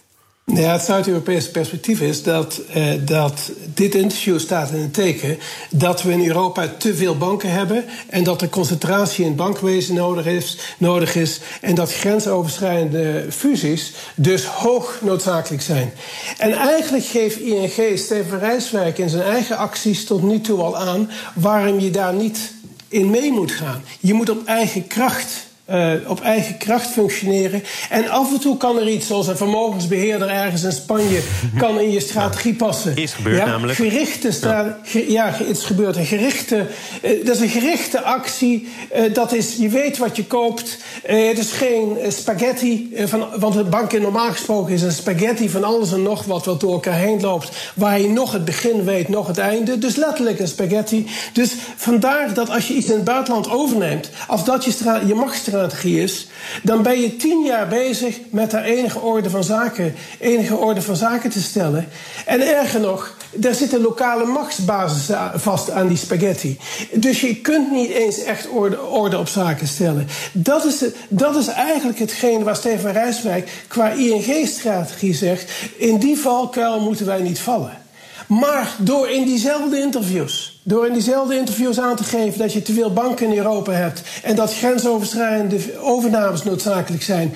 Ja, het Zuid-Europese perspectief is dat, eh, dat dit interview staat in het teken dat we in Europa te veel banken hebben en dat er concentratie in het bankwezen nodig is, nodig is en dat grensoverschrijdende fusies dus hoog noodzakelijk zijn. En eigenlijk geeft I N G Steven Rijswijk in zijn eigen acties tot nu toe al aan waarom je daar niet in mee moet gaan. Je moet op eigen kracht Uh, op eigen kracht functioneren. En af en toe kan er iets, zoals een vermogensbeheerder ergens in Spanje, kan in je strategie passen. Is gebeurd ja, namelijk. Gerichte stra- ge- ja, het is gebeurd. Een gerichte, uh, dat is een gerichte actie. Uh, dat is, je weet wat je koopt. Uh, het is geen uh, spaghetti. Uh, van, want de banken normaal gesproken is een spaghetti van alles en nog wat wat door elkaar heen loopt. Waar je nog het begin weet, nog het einde. Dus letterlijk een spaghetti. Dus vandaar dat als je iets in het buitenland overneemt, als dat je, stra- je machtsstrategie is, dan ben je tien jaar bezig met daar enige orde van zaken, enige orde van zaken te stellen. En erger nog, daar zit een lokale machtsbasis vast aan die spaghetti. Dus je kunt niet eens echt orde, orde op zaken stellen. Dat is, de, dat is eigenlijk hetgeen waar Steven Rijswijk qua I N G-strategie zegt, in die valkuil moeten wij niet vallen. Maar door in diezelfde interviews, door in diezelfde interviews aan te geven dat je te veel banken in Europa hebt en dat grensoverschrijdende overnames noodzakelijk zijn,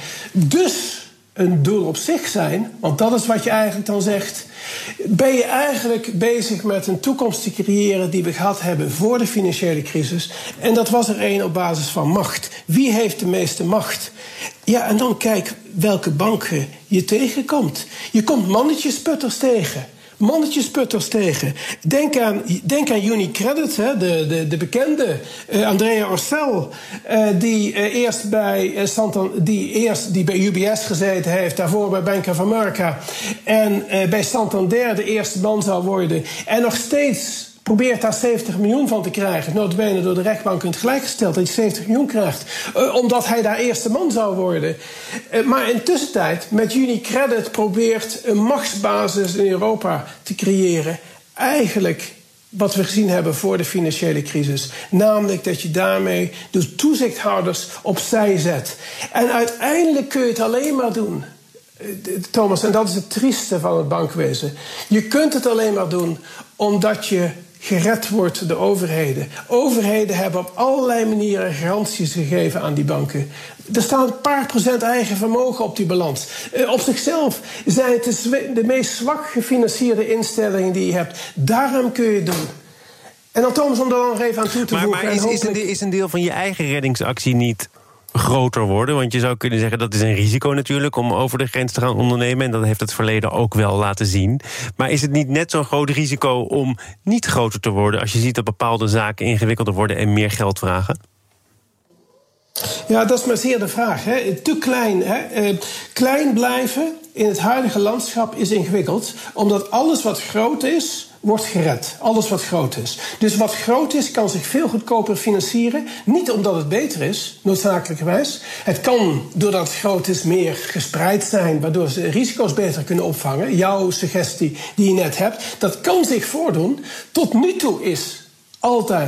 dus een doel op zich zijn, want dat is wat je eigenlijk dan zegt, ben je eigenlijk bezig met een toekomst te creëren die we gehad hebben voor de financiële crisis. En dat was er één op basis van macht. Wie heeft de meeste macht? Ja, en dan kijk welke banken je tegenkomt. Je komt mannetjesputters tegen. Mannetjesputters tegen. Denk aan, denk aan UniCredit, hè, de, de, de bekende uh, Andrea Orcel, uh, die, uh, eerst bij, uh, Santan, die eerst die bij U B S gezeten heeft, daarvoor bij Bank of America, en uh, bij Santander de eerste man zou worden. En nog steeds probeert daar zeventig miljoen van te krijgen. Nota bene door de rechtbank in het gelijk gesteld dat je zeventig miljoen krijgt. Uh, omdat hij daar eerste man zou worden. Uh, maar in tussentijd, met UniCredit probeert een machtsbasis in Europa te creëren. Eigenlijk wat we gezien hebben voor de financiële crisis. Namelijk dat je daarmee de toezichthouders opzij zet. En uiteindelijk kun je het alleen maar doen, Thomas, en dat is het trieste van het bankwezen. Je kunt het alleen maar doen omdat je gered wordt door de overheden. Overheden hebben op allerlei manieren garanties gegeven aan die banken. Er staat een paar procent eigen vermogen op die balans. Uh, op zichzelf zijn het de, de meest zwak gefinancierde instellingen die je hebt. Daarom kun je het doen. En dan, Thomas, om er nog even aan toe te maar, voegen. Maar is, hopelijk... is, een, is een deel van je eigen reddingsactie niet groter worden? Want je zou kunnen zeggen, dat is een risico natuurlijk om over de grens te gaan ondernemen, en dat heeft het verleden ook wel laten zien. Maar is het niet net zo'n groot risico om niet groter te worden als je ziet dat bepaalde zaken ingewikkelder worden en meer geld vragen? Ja, dat is maar zeer de vraag. Hè. Te klein. Hè. Uh, klein blijven in het huidige landschap is ingewikkeld, omdat alles wat groot is wordt gered. Alles wat groot is. Dus wat groot is, kan zich veel goedkoper financieren. Niet omdat het beter is, noodzakelijkerwijs. Het kan, doordat het groot is, meer gespreid zijn, waardoor ze risico's beter kunnen opvangen. Jouw suggestie die je net hebt, dat kan zich voordoen. Tot nu toe is altijd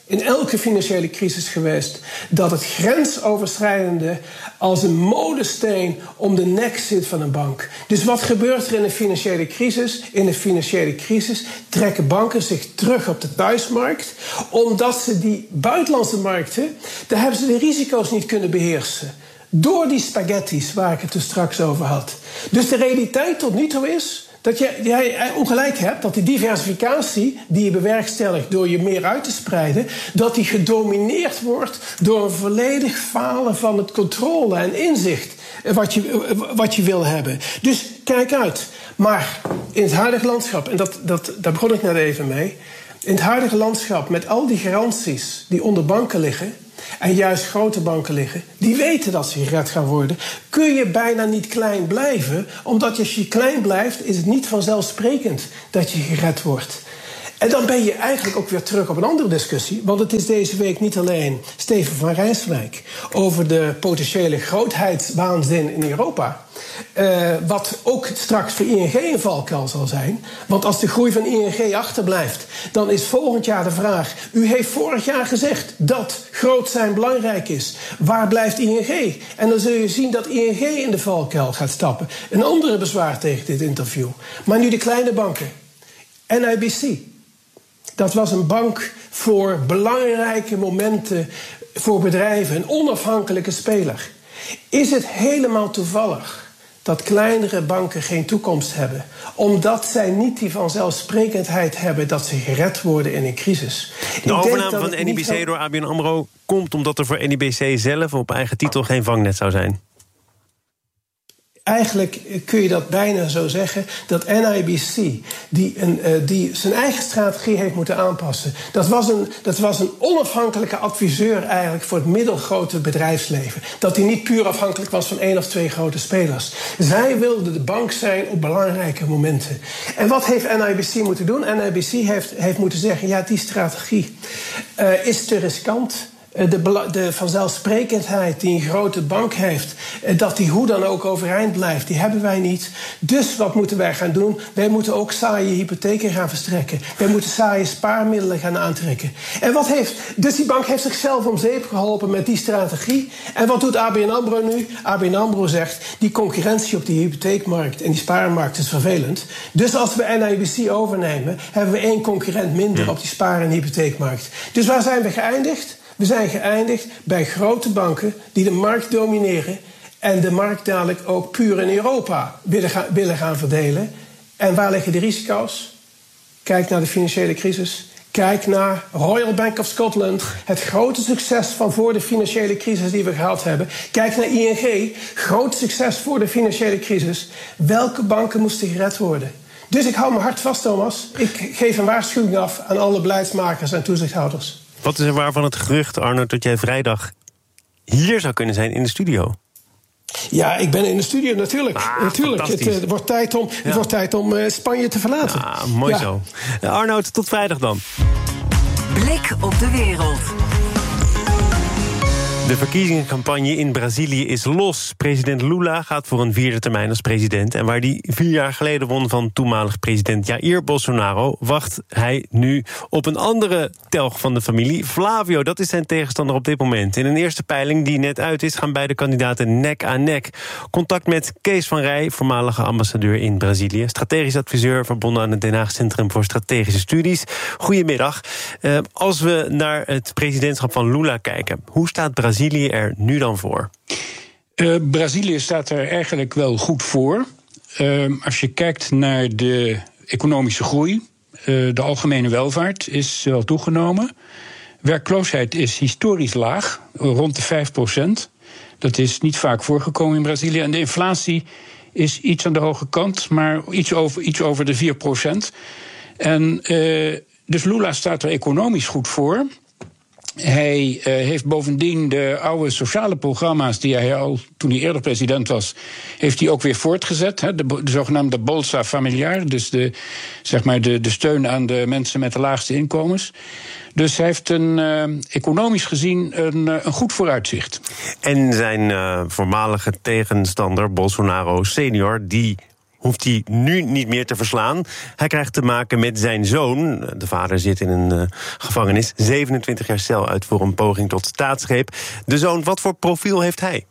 in elke financiële crisis geweest dat het grensoverschrijdende als een molensteen om de nek zit van een bank. Dus wat gebeurt er in een financiële crisis? In een financiële crisis trekken banken zich terug op de thuismarkt, omdat ze die buitenlandse markten, daar hebben ze de risico's niet kunnen beheersen. Door die spaghetti's waar ik het er straks over had. Dus de realiteit tot nu toe is dat je, jij ongelijk hebt dat die diversificatie die je bewerkstelligt door je meer uit te spreiden, dat die gedomineerd wordt door een volledig falen van het controle en inzicht wat je, wat je wil hebben. Dus kijk uit. Maar in het huidige landschap, en dat, dat, daar begon ik net even mee, in het huidige landschap met al die garanties die onder banken liggen, en juist grote banken liggen, die weten dat ze gered gaan worden, kun je bijna niet klein blijven. Omdat als je klein blijft, is het niet vanzelfsprekend dat je gered wordt. En dan ben je eigenlijk ook weer terug op een andere discussie. Want het is deze week niet alleen Steven van Rijswijk over de potentiële grootheidswaanzin in Europa. Uh, wat ook straks voor I N G een valkuil zal zijn. Want als de groei van I N G achterblijft, dan is volgend jaar de vraag: u heeft vorig jaar gezegd dat groot zijn belangrijk is. Waar blijft I N G? En dan zul je zien dat I N G in de valkuil gaat stappen. Een andere bezwaar tegen dit interview. Maar nu de kleine banken. N I B C. Dat was een bank voor belangrijke momenten voor bedrijven. Een onafhankelijke speler. Is het helemaal toevallig dat kleinere banken geen toekomst hebben, omdat zij niet die vanzelfsprekendheid hebben dat ze gered worden in een crisis? De overname van N I B C door A B N AMRO komt omdat er voor N I B C zelf op eigen titel geen vangnet zou zijn. Eigenlijk kun je dat bijna zo zeggen, dat N I B C, die, een, uh, die zijn eigen strategie heeft moeten aanpassen. Dat was, een, dat was een onafhankelijke adviseur eigenlijk voor het middelgrote bedrijfsleven. Dat hij niet puur afhankelijk was van één of twee grote spelers. Zij wilden de bank zijn op belangrijke momenten. En wat heeft N I B C moeten doen? N I B C heeft, heeft moeten zeggen, ja, die strategie uh, is te riskant. De, de vanzelfsprekendheid die een grote bank heeft, dat die hoe dan ook overeind blijft, die hebben wij niet. Dus wat moeten wij gaan doen? Wij moeten ook saaie hypotheken gaan verstrekken. Wij moeten saaie spaarmiddelen gaan aantrekken. En wat heeft, dus die bank heeft zichzelf om zeep geholpen met die strategie. En wat doet A B N AMRO nu? A B N AMRO zegt, die concurrentie op die hypotheekmarkt en die spaarmarkt is vervelend. Dus als we N I B C overnemen, hebben we één concurrent minder ja. op die spaar- en hypotheekmarkt. Dus waar zijn we geëindigd? We zijn geëindigd bij grote banken die de markt domineren en de markt dadelijk ook puur in Europa willen gaan, willen gaan verdelen. En waar liggen de risico's? Kijk naar de financiële crisis. Kijk naar Royal Bank of Scotland, het grote succes van voor de financiële crisis die we gehad hebben. Kijk naar I N G, groot succes voor de financiële crisis. Welke banken moesten gered worden? Dus ik hou me hard vast, Thomas. Ik geef een waarschuwing af aan alle beleidsmakers en toezichthouders. Wat is er waar van het gerucht, Arno, dat jij vrijdag hier zou kunnen zijn in de studio? Ja, ik ben in de studio natuurlijk. Ah, natuurlijk. Het, uh, wordt tijd om, ja. het wordt tijd om uh, Spanje te verlaten. Ah, mooi ja. zo. Uh, Arno, tot vrijdag dan. Blik op de wereld. De verkiezingscampagne in Brazilië is los. President Lula gaat voor een vierde termijn als president. En waar hij vier jaar geleden won van toenmalig president Jair Bolsonaro, wacht hij nu op een andere telg van de familie. Flavio, dat is zijn tegenstander op dit moment. In een eerste peiling die net uit is, gaan beide kandidaten nek aan nek. Contact met Kees van Rij, voormalige ambassadeur in Brazilië. Strategisch adviseur verbonden aan het Den Haag Centrum voor Strategische Studies. Goedemiddag. Uh, als we naar het presidentschap van Lula kijken, hoe staat Brazilië Brazilië er nu dan voor? Uh, Brazilië staat er eigenlijk wel goed voor. Uh, als je kijkt naar de economische groei, uh, de algemene welvaart is wel toegenomen. Werkloosheid is historisch laag, rond de vijf procent. Dat is niet vaak voorgekomen in Brazilië. En de inflatie is iets aan de hoge kant, maar iets over, iets over de vier procent. En uh, dus Lula staat er economisch goed voor. Hij uh, heeft bovendien de oude sociale programma's die hij al, toen hij eerder president was, heeft hij ook weer voortgezet. Hè, de, de zogenaamde Bolsa Familiar, dus de, zeg maar de, de steun aan de mensen met de laagste inkomens. Dus hij heeft een, uh, economisch gezien een, uh, een goed vooruitzicht. En zijn uh, voormalige tegenstander, Bolsonaro senior, die hoeft hij nu niet meer te verslaan. Hij krijgt te maken met zijn zoon. De vader zit in een uh, gevangenis. zevenentwintig jaar cel uit voor een poging tot staatsgreep. De zoon, wat voor profiel heeft hij?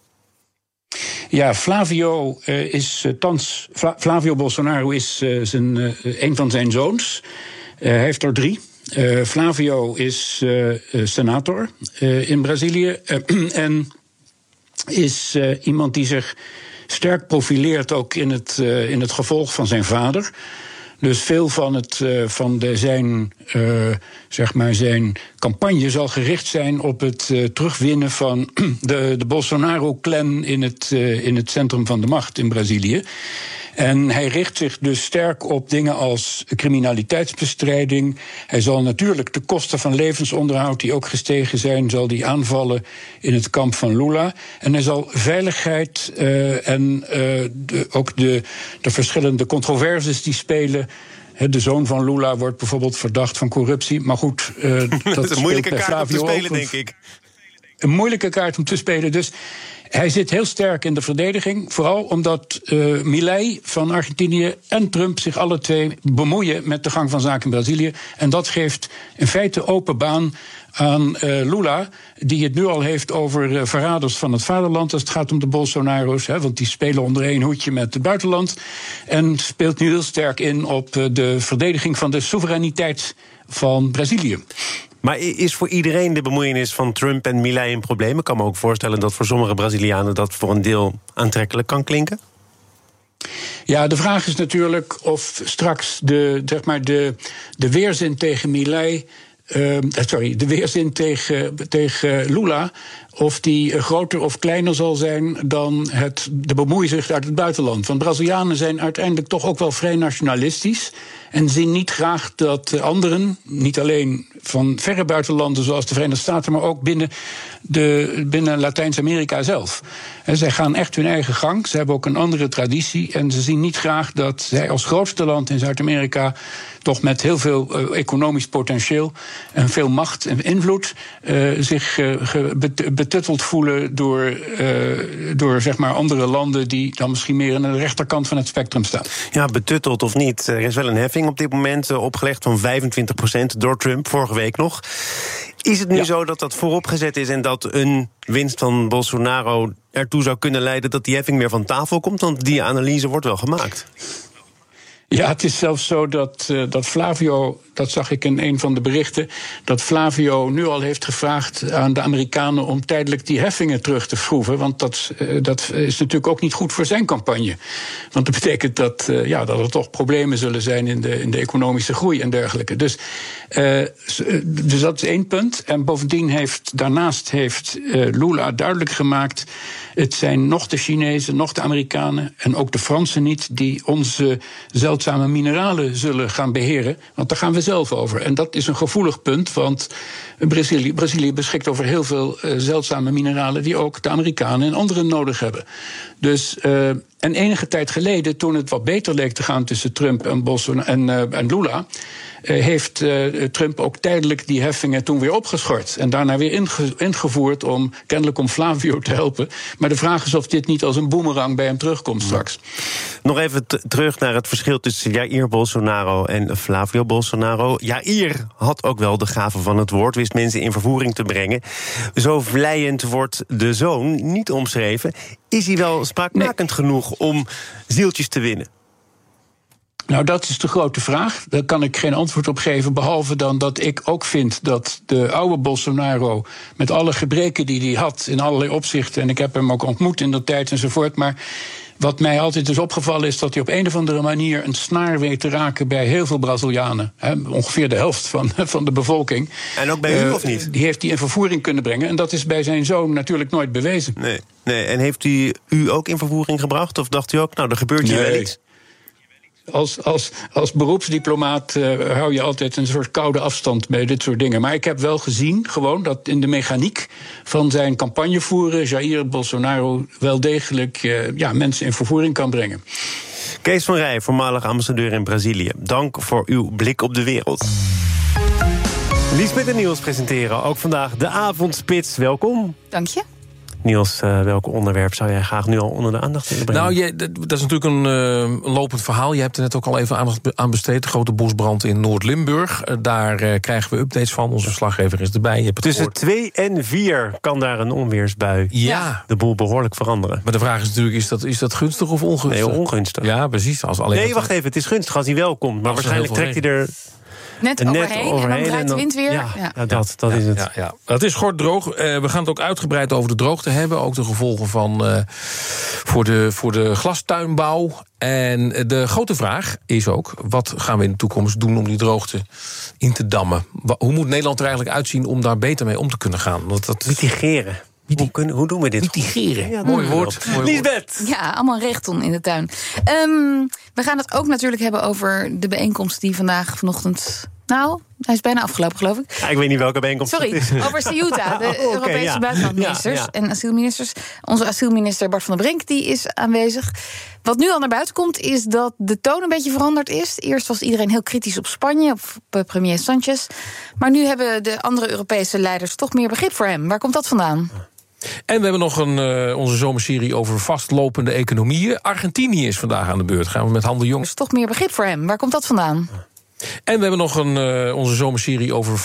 Ja, Flavio uh, is uh, thans. Fla- Flavio Bolsonaro is uh, zijn, uh, een van zijn zoons. Uh, hij heeft er drie. Uh, Flavio is uh, uh, senator uh, in Brazilië. Uh, en is uh, iemand die zich sterk profileert ook in het, uh, in het gevolg van zijn vader. Dus veel van, het, uh, van de, zijn, uh, zeg maar zijn campagne zal gericht zijn op het uh, terugwinnen van de, de Bolsonaro-clan in het, uh, in het centrum van de macht in Brazilië. En hij richt zich dus sterk op dingen als criminaliteitsbestrijding. Hij zal natuurlijk de kosten van levensonderhoud, die ook gestegen zijn, zal die aanvallen in het kamp van Lula. En hij zal veiligheid uh, en uh, de, ook de, de verschillende controversies die spelen. De zoon van Lula wordt bijvoorbeeld verdacht van corruptie. Maar goed, uh, dat, dat is een moeilijke kaart Flavio om te spelen, ook, denk ik. Een moeilijke kaart om te spelen. Dus hij zit heel sterk in de verdediging. Vooral omdat uh, Milei van Argentinië en Trump zich alle twee bemoeien met de gang van zaken in Brazilië. En dat geeft in feite open baan aan uh, Lula, die het nu al heeft over uh, verraders van het vaderland als het gaat om de Bolsonaro's. Hè, want die spelen onder één hoedje met het buitenland. En speelt nu heel sterk in op uh, de verdediging van de soevereiniteit van Brazilië. Maar is voor iedereen de bemoeienis van Trump en Milei een probleem? Ik kan me ook voorstellen dat voor sommige Brazilianen dat voor een deel aantrekkelijk kan klinken. Ja, de vraag is natuurlijk of straks de, zeg maar de, de weerzin tegen Milei, Uh, sorry, de weerzin tegen, tegen Lula, of die groter of kleiner zal zijn dan het, de bemoeizucht uit het buitenland. Want Brazilianen zijn uiteindelijk toch ook wel vrij nationalistisch en zien niet graag dat anderen, niet alleen van verre buitenlanden zoals de Verenigde Staten, maar ook binnen, de, binnen Latijns-Amerika zelf. En zij gaan echt hun eigen gang, ze hebben ook een andere traditie en ze zien niet graag dat zij als grootste land in Zuid-Amerika toch met heel veel uh, economisch potentieel en veel macht en invloed uh, zich uh, betutteld voelen door, uh, door zeg maar andere landen die dan misschien meer aan de rechterkant van het spectrum staan. Ja, betutteld of niet. Er is wel een heffing op dit moment uh, opgelegd van vijfentwintig procent door Trump, vorige week nog. Is het nu ja. zo dat dat vooropgezet is en dat een winst van Bolsonaro ertoe zou kunnen leiden dat die heffing weer van tafel komt? Want die analyse wordt wel gemaakt. Ja, het is zelfs zo dat, uh, dat Flavio, dat zag ik in een van de berichten, dat Flavio nu al heeft gevraagd aan de Amerikanen om tijdelijk die heffingen terug te schroeven. Want dat, uh, dat is natuurlijk ook niet goed voor zijn campagne. Want dat betekent dat, uh, ja, dat er toch problemen zullen zijn in de, in de economische groei en dergelijke. Dus, uh, dus dat is één punt. En bovendien heeft, daarnaast heeft uh, Lula duidelijk gemaakt, het zijn nog de Chinezen, nog de Amerikanen en ook de Fransen niet die onze zeldzame mineralen zullen gaan beheren. Want daar gaan we zelf over. En dat is een gevoelig punt, want Brazilië, Brazilië beschikt over heel veel uh, zeldzame mineralen die ook de Amerikanen en anderen nodig hebben. Dus, uh, en enige tijd geleden, toen het wat beter leek te gaan tussen Trump en, Bolsonaro en, uh, en Lula, Uh, heeft uh, Trump ook tijdelijk die heffingen toen weer opgeschort. En daarna weer inge- ingevoerd om kennelijk om Flavio te helpen. Maar de vraag is of dit niet als een boemerang bij hem terugkomt straks. Nog even t- terug naar het verschil tussen Jair Bolsonaro en Flavio Bolsonaro. Jair had ook wel de gave van het woord, wist mensen in vervoering te brengen. Zo vleiend wordt de zoon niet omschreven. Is hij wel spraakmakend nee. genoeg om zieltjes te winnen? Nou, dat is de grote vraag. Daar kan ik geen antwoord op geven, behalve dan dat ik ook vind dat de oude Bolsonaro, met alle gebreken die hij had in allerlei opzichten, en ik heb hem ook ontmoet in de tijd enzovoort, maar wat mij altijd is opgevallen is dat hij op een of andere manier een snaar weet te raken bij heel veel Brazilianen. Hè, ongeveer de helft van, van de bevolking. En ook bij u, uh, of niet? Die heeft hij in vervoering kunnen brengen. En dat is bij zijn zoon natuurlijk nooit bewezen. Nee, nee. En heeft hij u ook in vervoering gebracht? Of dacht u ook, nou, er gebeurt hier nee. wel iets? Als, als, als beroepsdiplomaat uh, hou je altijd een soort koude afstand bij dit soort dingen. Maar ik heb wel gezien, gewoon, dat in de mechaniek van zijn campagnevoeren Jair Bolsonaro wel degelijk uh, ja, mensen in vervoering kan brengen. Kees van Rij, voormalig ambassadeur in Brazilië. Dank voor uw blik op de wereld. Liesbeth en Niels presenteren ook vandaag de Avondspits. Welkom. Dank je. Niels, uh, welk onderwerp zou jij graag nu al onder de aandacht willen brengen? Nou, je, dat, dat is natuurlijk een uh, lopend verhaal. Je hebt er net ook al even aandacht aan besteed. De grote bosbrand in Noord-Limburg. Uh, daar uh, krijgen we updates van. Onze verslaggever is erbij. Je hebt het Tussen gehoord. twee en vier kan daar een onweersbui ja. de boel behoorlijk veranderen. Maar de vraag is natuurlijk, is dat, is dat gunstig of ongunstig? Nee, ongunstig. Ja, precies. Als alleen nee, wacht even, het is gunstig als hij wel komt. Maar waarschijnlijk trekt hij er... Net overheen, net overheen en dan draait de wind weer. Ja, ja. ja dat, dat ja, is het. Ja, ja. Het is gorddroog. Uh, we gaan het ook uitgebreid over de droogte hebben. Ook de gevolgen van uh, voor, de, voor de glastuinbouw. En de grote vraag is ook, wat gaan we in de toekomst doen om die droogte in te dammen? Hoe moet Nederland er eigenlijk uitzien om daar beter mee om te kunnen gaan? Want dat... Mitigeren. Hoe, kunnen, hoe doen we dit? Mitigeren. Ja, mooi woord. Liesbeth. Ja, allemaal rechtton in de tuin. Um, we gaan het ook natuurlijk hebben over de bijeenkomst die vandaag vanochtend... Nou, hij is bijna afgelopen, geloof ik. Ja, ik weet niet welke bijeenkomst Sorry, het is. over Ceuta, de oh, okay, Europese ja. buitenlandministers ja, ja. en asielministers. Onze asielminister Bart van der Brink die is aanwezig. Wat nu al naar buiten komt, is dat de toon een beetje veranderd is. Eerst was iedereen heel kritisch op Spanje, op premier Sanchez. Maar nu hebben de andere Europese leiders toch meer begrip voor hem. Waar komt dat vandaan? En we hebben nog een, uh, onze zomerserie over vastlopende economieën. Argentinië is vandaag aan de beurt. Gaan we met Han de Jong. Er is toch meer begrip voor hem. Waar komt dat vandaan? En we hebben nog een, uh, onze zomerserie over